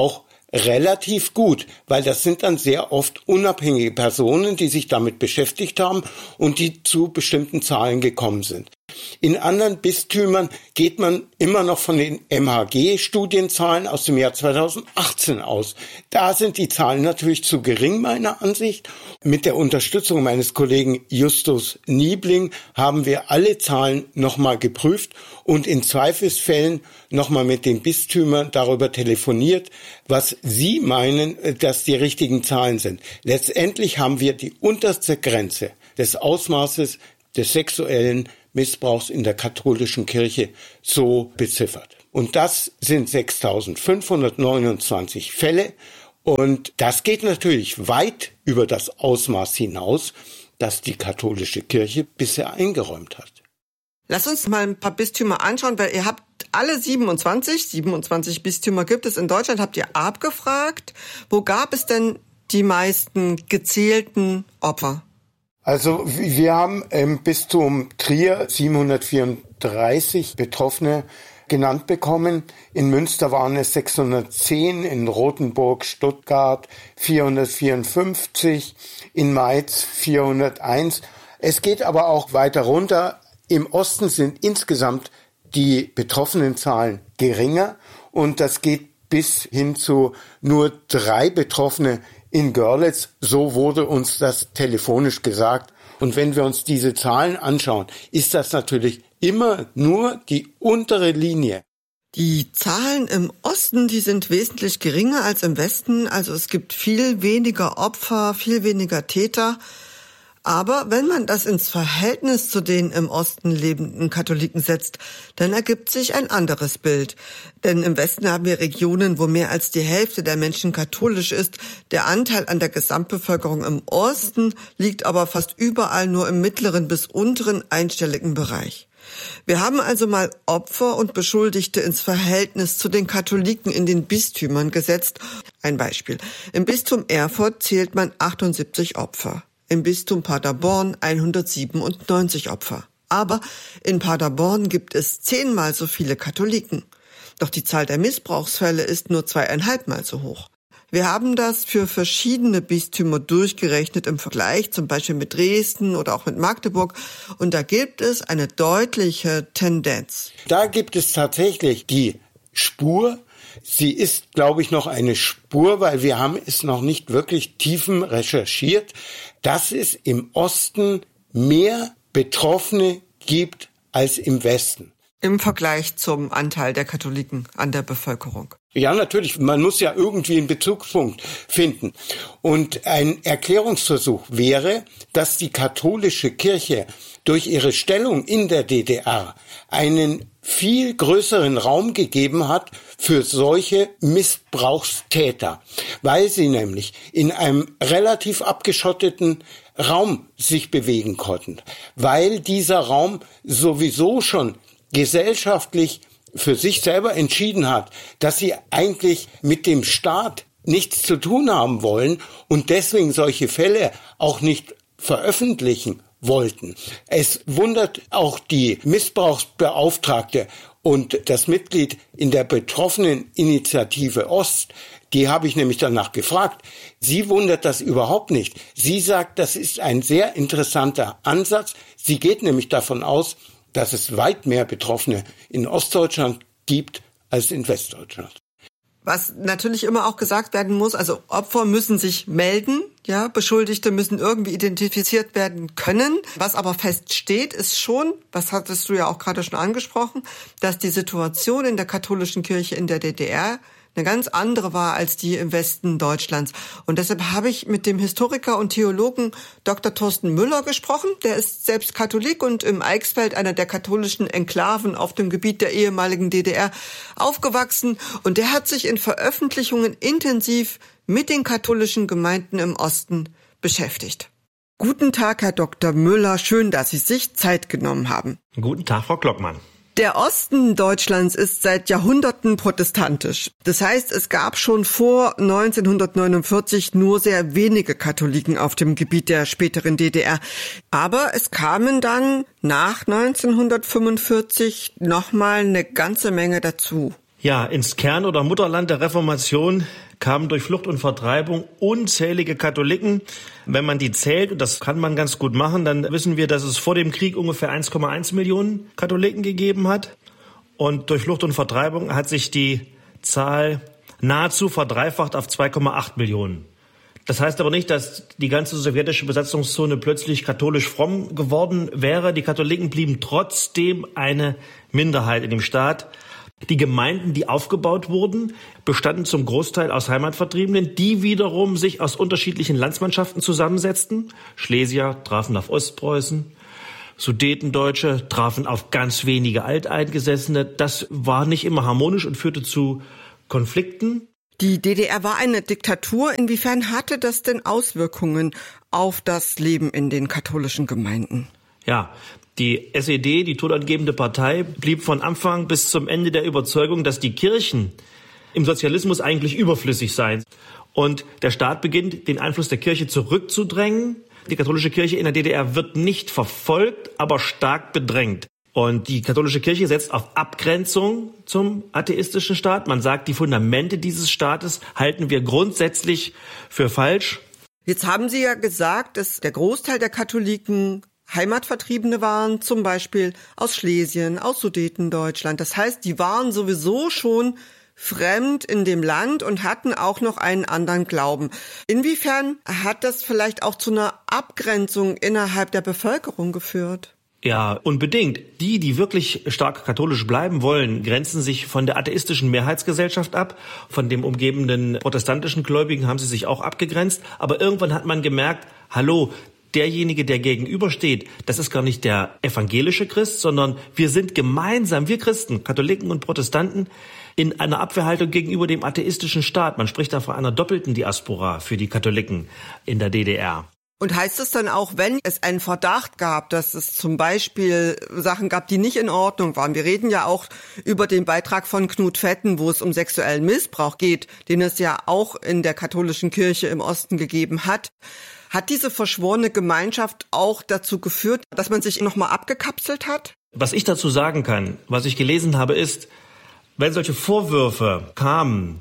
relativ gut, weil das sind dann sehr oft unabhängige Personen, die sich damit beschäftigt haben und die zu bestimmten Zahlen gekommen sind. In anderen Bistümern geht man immer noch von den M H G-Studienzahlen aus dem Jahr zweitausendachtzehn aus. Da sind die Zahlen natürlich zu gering, meiner Ansicht. Mit der Unterstützung meines Kollegen Justus Niebling haben wir alle Zahlen nochmal geprüft und in Zweifelsfällen nochmal mit den Bistümern darüber telefoniert, was sie meinen, dass die richtigen Zahlen sind. Letztendlich haben wir die unterste Grenze des Ausmaßes des sexuellen Missbrauchs in der katholischen Kirche so beziffert. Und das sind sechstausendfünfhundertneunundzwanzig Fälle. Und das geht natürlich weit über das Ausmaß hinaus, das die katholische Kirche bisher eingeräumt hat. Lass uns mal ein paar Bistümer anschauen, weil ihr habt alle siebenundzwanzig, siebenundzwanzig Bistümer gibt es in Deutschland, habt ihr abgefragt. Wo gab es denn die meisten gezählten Opfer? Also wir haben im Bistum Trier siebenhundertvierunddreißig Betroffene genannt bekommen. In Münster waren es sechshundertzehn, in Rothenburg, Stuttgart vierhundertvierundfünfzig, in Mainz vierhunderteins. Es geht aber auch weiter runter. Im Osten sind insgesamt die betroffenen Zahlen geringer und das geht bis hin zu nur drei Betroffene in Görlitz. So wurde uns das telefonisch gesagt. Und wenn wir uns diese Zahlen anschauen, ist das natürlich immer nur die untere Linie. Die Zahlen im Osten, die sind wesentlich geringer als im Westen. Also es gibt viel weniger Opfer, viel weniger Täter. Aber wenn man das ins Verhältnis zu den im Osten lebenden Katholiken setzt, dann ergibt sich ein anderes Bild. Denn im Westen haben wir Regionen, wo mehr als die Hälfte der Menschen katholisch ist. Der Anteil an der Gesamtbevölkerung im Osten liegt aber fast überall nur im mittleren bis unteren einstelligen Bereich. Wir haben also mal Opfer und Beschuldigte ins Verhältnis zu den Katholiken in den Bistümern gesetzt. Ein Beispiel. Im Bistum Erfurt zählt man achtundsiebzig Opfer. Im Bistum Paderborn hundertsiebenundneunzig Opfer. Aber in Paderborn gibt es zehnmal so viele Katholiken. Doch die Zahl der Missbrauchsfälle ist nur zweieinhalbmal so hoch. Wir haben das für verschiedene Bistümer durchgerechnet im Vergleich, zum Beispiel mit Dresden oder auch mit Magdeburg. Und da gibt es eine deutliche Tendenz. Da gibt es tatsächlich die Spur. Sie ist, glaube ich, noch eine Spur, weil wir haben es noch nicht wirklich tiefen recherchiert, dass es im Osten mehr Betroffene gibt als im Westen. Im Vergleich zum Anteil der Katholiken an der Bevölkerung. Ja, natürlich. Man muss ja irgendwie einen Bezugspunkt finden. Und ein Erklärungsversuch wäre, dass die katholische Kirche durch ihre Stellung in der D D R einen viel größeren Raum gegeben hat für solche Missbrauchstäter, weil sie nämlich in einem relativ abgeschotteten Raum sich bewegen konnten, weil dieser Raum sowieso schon gesellschaftlich für sich selber entschieden hat, dass sie eigentlich mit dem Staat nichts zu tun haben wollen und deswegen solche Fälle auch nicht veröffentlichen wollten. Es wundert auch die Missbrauchsbeauftragte und das Mitglied in der betroffenen Initiative Ost, die habe ich nämlich danach gefragt. Sie wundert das überhaupt nicht. Sie sagt, das ist ein sehr interessanter Ansatz. Sie geht nämlich davon aus, dass es weit mehr Betroffene in Ostdeutschland gibt als in Westdeutschland. Was natürlich immer auch gesagt werden muss, also Opfer müssen sich melden, ja, Beschuldigte müssen irgendwie identifiziert werden können. Was aber feststeht, ist schon, was hattest du ja auch gerade schon angesprochen, dass die Situation in der katholischen Kirche in der D D R eine ganz andere war als die im Westen Deutschlands. Und deshalb habe ich mit dem Historiker und Theologen Doktor Thorsten Müller gesprochen. Der ist selbst Katholik und im Eichsfeld, einer der katholischen Enklaven auf dem Gebiet der ehemaligen D D R, aufgewachsen. Und der hat sich in Veröffentlichungen intensiv mit den katholischen Gemeinden im Osten beschäftigt. Guten Tag, Herr Doktor Müller. Schön, dass Sie sich Zeit genommen haben. Guten Tag, Frau Glockmann. Der Osten Deutschlands ist seit Jahrhunderten protestantisch. Das heißt, es gab schon vor neunzehnhundertneunundvierzig nur sehr wenige Katholiken auf dem Gebiet der späteren D D R. Aber es kamen dann nach neunzehnhundertfünfundvierzig nochmal eine ganze Menge dazu. Ja, ins Kern- oder Mutterland der Reformation kamen durch Flucht und Vertreibung unzählige Katholiken. Wenn man die zählt, und das kann man ganz gut machen, dann wissen wir, dass es vor dem Krieg ungefähr eins Komma eins Millionen Katholiken gegeben hat. Und durch Flucht und Vertreibung hat sich die Zahl nahezu verdreifacht auf zwei Komma acht Millionen. Das heißt aber nicht, dass die ganze sowjetische Besatzungszone plötzlich katholisch fromm geworden wäre. Die Katholiken blieben trotzdem eine Minderheit in dem Staat. Die Gemeinden, die aufgebaut wurden, bestanden zum Großteil aus Heimatvertriebenen, die wiederum sich aus unterschiedlichen Landsmannschaften zusammensetzten. Schlesier trafen auf Ostpreußen, Sudetendeutsche trafen auf ganz wenige Alteingesessene. Das war nicht immer harmonisch und führte zu Konflikten. Die D D R war eine Diktatur. Inwiefern hatte das denn Auswirkungen auf das Leben in den katholischen Gemeinden? Ja, die S E D, die tonangebende Partei, blieb von Anfang bis zum Ende der Überzeugung, dass die Kirchen im Sozialismus eigentlich überflüssig seien. Und der Staat beginnt, den Einfluss der Kirche zurückzudrängen. Die katholische Kirche in der D D R wird nicht verfolgt, aber stark bedrängt. Und die katholische Kirche setzt auf Abgrenzung zum atheistischen Staat. Man sagt, die Fundamente dieses Staates halten wir grundsätzlich für falsch. Jetzt haben Sie ja gesagt, dass der Großteil der Katholiken Heimatvertriebene waren, zum Beispiel aus Schlesien, aus Sudetendeutschland. Das heißt, die waren sowieso schon fremd in dem Land und hatten auch noch einen anderen Glauben. Inwiefern hat das vielleicht auch zu einer Abgrenzung innerhalb der Bevölkerung geführt? Ja, unbedingt. Die, die wirklich stark katholisch bleiben wollen, grenzen sich von der atheistischen Mehrheitsgesellschaft ab. Von dem umgebenden protestantischen Gläubigen haben sie sich auch abgegrenzt. Aber irgendwann hat man gemerkt, hallo, derjenige, der gegenübersteht, das ist gar nicht der evangelische Christ, sondern wir sind gemeinsam, wir Christen, Katholiken und Protestanten, in einer Abwehrhaltung gegenüber dem atheistischen Staat. Man spricht da von einer doppelten Diaspora für die Katholiken in der D D R. Und heißt es dann auch, wenn es einen Verdacht gab, dass es zum Beispiel Sachen gab, die nicht in Ordnung waren? Wir reden ja auch über den Beitrag von Knut Vetten, wo es um sexuellen Missbrauch geht, den es ja auch in der katholischen Kirche im Osten gegeben hat. Hat diese verschworene Gemeinschaft auch dazu geführt, dass man sich nochmal abgekapselt hat? Was ich dazu sagen kann, was ich gelesen habe, ist, wenn solche Vorwürfe kamen,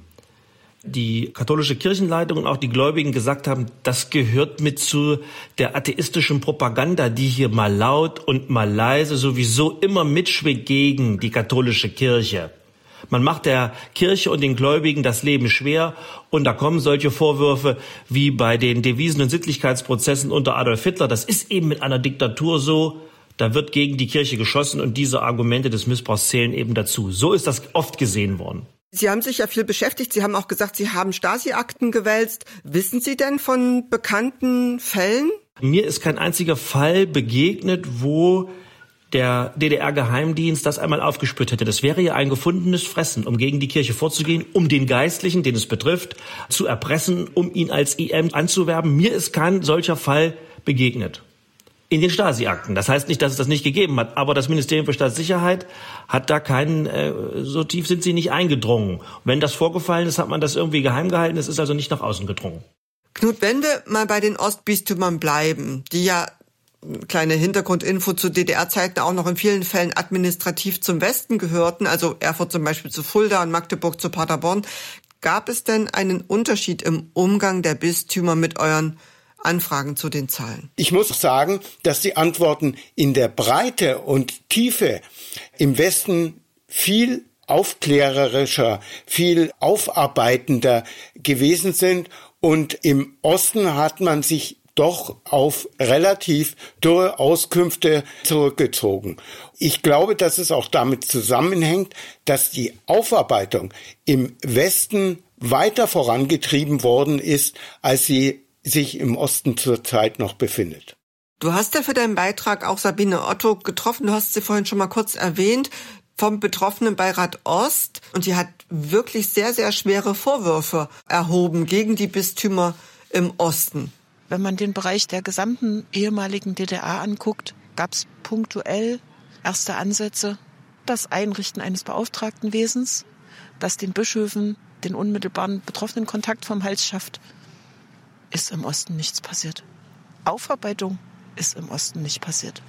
die katholische Kirchenleitung und auch die Gläubigen gesagt haben, das gehört mit zu der atheistischen Propaganda, die hier mal laut und mal leise sowieso immer mitschwingt gegen die katholische Kirche. Man macht der Kirche und den Gläubigen das Leben schwer und da kommen solche Vorwürfe wie bei den Devisen- und Sittlichkeitsprozessen unter Adolf Hitler. Das ist eben mit einer Diktatur so, da wird gegen die Kirche geschossen und diese Argumente des Missbrauchs zählen eben dazu. So ist das oft gesehen worden. Sie haben sich ja viel beschäftigt. Sie haben auch gesagt, Sie haben Stasi-Akten gewälzt. Wissen Sie denn von bekannten Fällen? Mir ist kein einziger Fall begegnet, wo der D D R-Geheimdienst das einmal aufgespürt hätte. Das wäre ja ein gefundenes Fressen, um gegen die Kirche vorzugehen, um den Geistlichen, den es betrifft, zu erpressen, um ihn als I M anzuwerben. Mir ist kein solcher Fall begegnet. In den Stasi-Akten. Das heißt nicht, dass es das nicht gegeben hat, aber das Ministerium für Staatssicherheit hat da keinen, äh, so tief sind sie nicht eingedrungen. Wenn das vorgefallen ist, hat man das irgendwie geheim gehalten, es ist also nicht nach außen gedrungen. Knut, wenn wir mal bei den Ostbistümern bleiben, die ja, kleine Hintergrundinfo zu D D R-Zeiten, auch noch in vielen Fällen administrativ zum Westen gehörten, also Erfurt zum Beispiel zu Fulda und Magdeburg zu Paderborn, gab es denn einen Unterschied im Umgang der Bistümer mit euren Anfragen zu den Zahlen? Ich muss sagen, dass die Antworten in der Breite und Tiefe im Westen viel aufklärerischer, viel aufarbeitender gewesen sind und im Osten hat man sich doch auf relativ dürre Auskünfte zurückgezogen. Ich glaube, dass es auch damit zusammenhängt, dass die Aufarbeitung im Westen weiter vorangetrieben worden ist, als sie sich im Osten zurzeit noch befindet. Du hast ja für deinen Beitrag auch Sabine Otto getroffen. Du hast sie vorhin schon mal kurz erwähnt, vom Betroffenenbeirat Ost. Und die hat wirklich sehr, sehr schwere Vorwürfe erhoben gegen die Bistümer im Osten. Wenn man den Bereich der gesamten ehemaligen D D R anguckt, gab es punktuell erste Ansätze. Das Einrichten eines Beauftragtenwesens, das den Bischöfen den unmittelbaren betroffenen Kontakt vom Hals schafft, ist im Osten nichts passiert. Aufarbeitung ist im Osten nicht passiert.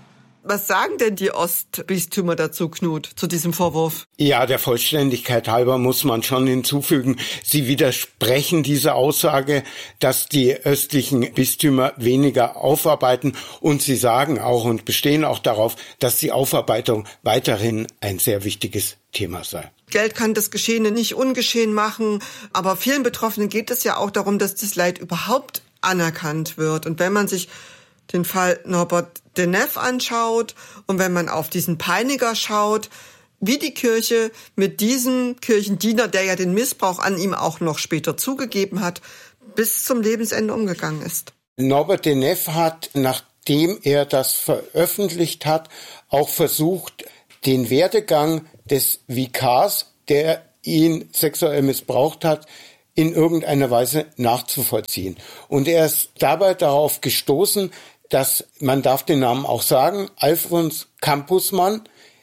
Was sagen denn die Ostbistümer dazu, Knut, zu diesem Vorwurf? Ja, der Vollständigkeit halber muss man schon hinzufügen, sie widersprechen dieser Aussage, dass die östlichen Bistümer weniger aufarbeiten, und sie sagen auch und bestehen auch darauf, dass die Aufarbeitung weiterhin ein sehr wichtiges Thema sei. Geld kann das Geschehene nicht ungeschehen machen, aber vielen Betroffenen geht es ja auch darum, dass das Leid überhaupt anerkannt wird. Und wenn man sich den Fall Norbert Denef anschaut und wenn man auf diesen Peiniger schaut, wie die Kirche mit diesem Kirchendiener, der ja den Missbrauch an ihm auch noch später zugegeben hat, bis zum Lebensende umgegangen ist. Norbert Denef hat, nachdem er das veröffentlicht hat, auch versucht, den Werdegang des Vikars, der ihn sexuell missbraucht hat, in irgendeiner Weise nachzuvollziehen. Und er ist dabei darauf gestoßen, dass, man darf den Namen auch sagen, Alfons Campusmann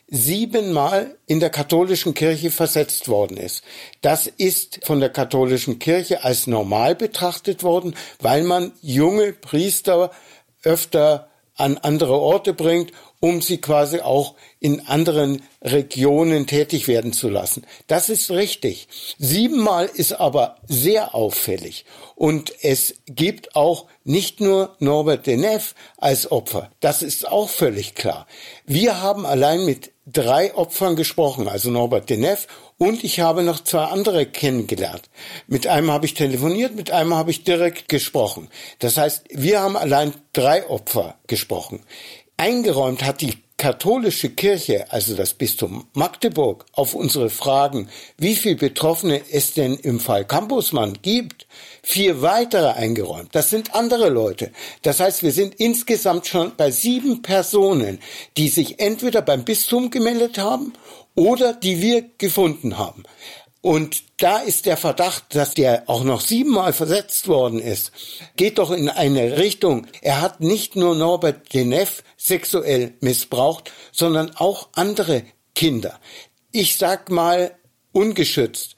siebenmal in der katholischen Kirche versetzt worden ist. Das ist von der katholischen Kirche als normal betrachtet worden, weil man junge Priester öfter an andere Orte bringt, um sie quasi auch in anderen Regionen tätig werden zu lassen. Das ist richtig. Siebenmal ist aber sehr auffällig. Und es gibt auch nicht nur Norbert Denef als Opfer. Das ist auch völlig klar. Wir haben allein mit drei Opfern gesprochen, also Norbert Denef, und ich habe noch zwei andere kennengelernt. Mit einem habe ich telefoniert, mit einem habe ich direkt gesprochen. Das heißt, wir haben allein drei Opfer gesprochen. Eingeräumt hat die katholische Kirche, also das Bistum Magdeburg, auf unsere Fragen, wie viele Betroffene es denn im Fall Campusmann gibt, vier weitere eingeräumt. Das sind andere Leute. Das heißt, wir sind insgesamt schon bei sieben Personen, die sich entweder beim Bistum gemeldet haben oder die wir gefunden haben. Und da ist der Verdacht, dass der auch noch siebenmal versetzt worden ist, geht doch in eine Richtung. Er hat nicht nur Norbert Denef sexuell missbraucht, sondern auch andere Kinder. Ich sag mal ungeschützt,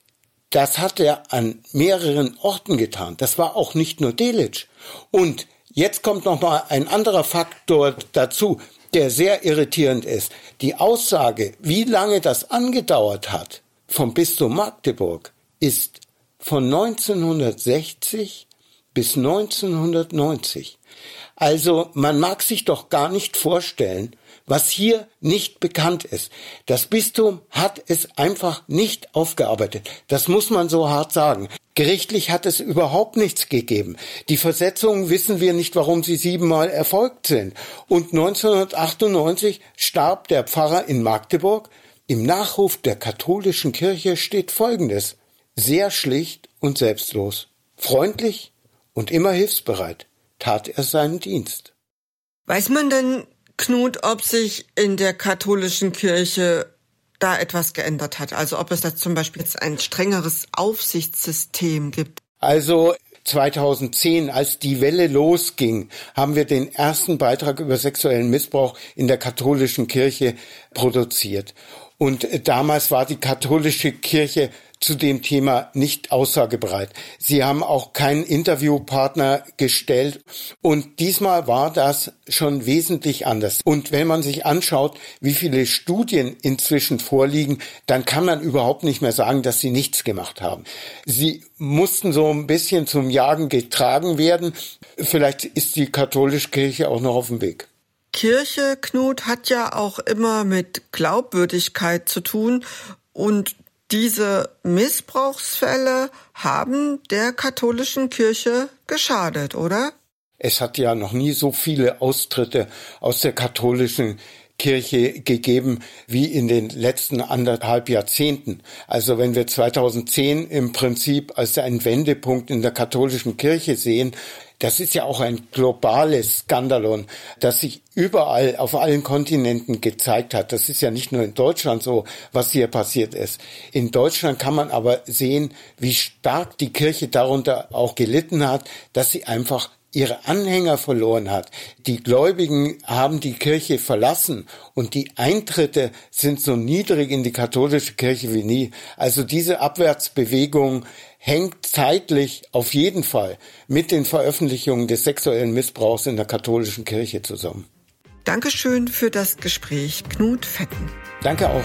das hat er an mehreren Orten getan. Das war auch nicht nur Delitzsch. Und jetzt kommt noch mal ein anderer Faktor dazu, der sehr irritierend ist. Die Aussage, wie lange das angedauert hat, vom Bistum Magdeburg ist von neunzehnhundertsechzig bis neunzehnhundertneunzig. Also man mag sich doch gar nicht vorstellen, was hier nicht bekannt ist. Das Bistum hat es einfach nicht aufgearbeitet. Das muss man so hart sagen. Gerichtlich hat es überhaupt nichts gegeben. Die Versetzungen wissen wir nicht, warum sie siebenmal erfolgt sind. Und neunzehnhundertachtundneunzig starb der Pfarrer in Magdeburg. Im Nachruf der katholischen Kirche steht Folgendes: Sehr schlicht und selbstlos, freundlich und immer hilfsbereit tat er seinen Dienst. Weiß man denn, Knut, ob sich in der katholischen Kirche da etwas geändert hat? Also ob es da zum Beispiel jetzt ein strengeres Aufsichtssystem gibt? Also zweitausendzehn, als die Welle losging, haben wir den ersten Beitrag über sexuellen Missbrauch in der katholischen Kirche produziert. Und damals war die katholische Kirche zu dem Thema nicht aussagebereit. Sie haben auch keinen Interviewpartner gestellt. Und diesmal war das schon wesentlich anders. Und wenn man sich anschaut, wie viele Studien inzwischen vorliegen, dann kann man überhaupt nicht mehr sagen, dass sie nichts gemacht haben. Sie mussten so ein bisschen zum Jagen getragen werden. Vielleicht ist die katholische Kirche auch noch auf dem Weg. Kirche, Knut, hat ja auch immer mit Glaubwürdigkeit zu tun, und diese Missbrauchsfälle haben der katholischen Kirche geschadet, oder? Es hat ja noch nie so viele Austritte aus der katholischen Kirche gegeben wie in den letzten anderthalb Jahrzehnten. Also wenn wir zweitausendzehn im Prinzip als einen Wendepunkt in der katholischen Kirche sehen, das ist ja auch ein globales Skandalon, das sich überall auf allen Kontinenten gezeigt hat. Das ist ja nicht nur in Deutschland so, was hier passiert ist. In Deutschland kann man aber sehen, wie stark die Kirche darunter auch gelitten hat, dass sie einfach ihre Anhänger verloren hat. Die Gläubigen haben die Kirche verlassen und die Eintritte sind so niedrig in die katholische Kirche wie nie. Also diese Abwärtsbewegung hängt zeitlich auf jeden Fall mit den Veröffentlichungen des sexuellen Missbrauchs in der katholischen Kirche zusammen. Dankeschön für das Gespräch, Knut Fetten. Danke auch.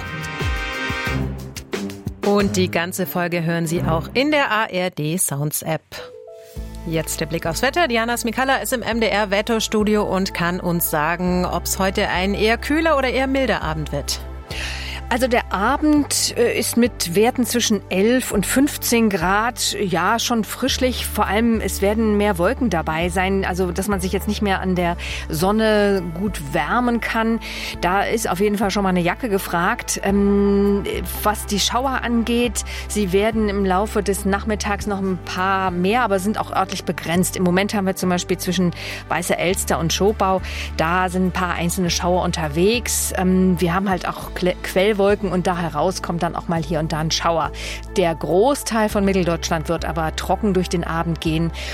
Und die ganze Folge hören Sie auch in der A R D Sounds App. Jetzt der Blick aufs Wetter. Diana Smikalla ist im M D R Wetterstudio und kann uns sagen, ob es heute ein eher kühler oder eher milder Abend wird. Also der Abend ist mit Werten zwischen elf und fünfzehn Grad, ja, schon frischlich. Vor allem, es werden mehr Wolken dabei sein, also dass man sich jetzt nicht mehr an der Sonne gut wärmen kann. Da ist auf jeden Fall schon mal eine Jacke gefragt. Ähm, was die Schauer angeht, sie werden im Laufe des Nachmittags noch ein paar mehr, aber sind auch örtlich begrenzt. Im Moment haben wir zum Beispiel zwischen Weißer Elster und Schopau, da sind ein paar einzelne Schauer unterwegs. Ähm, wir haben halt auch Quellwolken und da heraus kommt dann auch mal hier und da ein Schauer. Der Großteil von Mitteldeutschland wird aber trocken durch den Abend gehen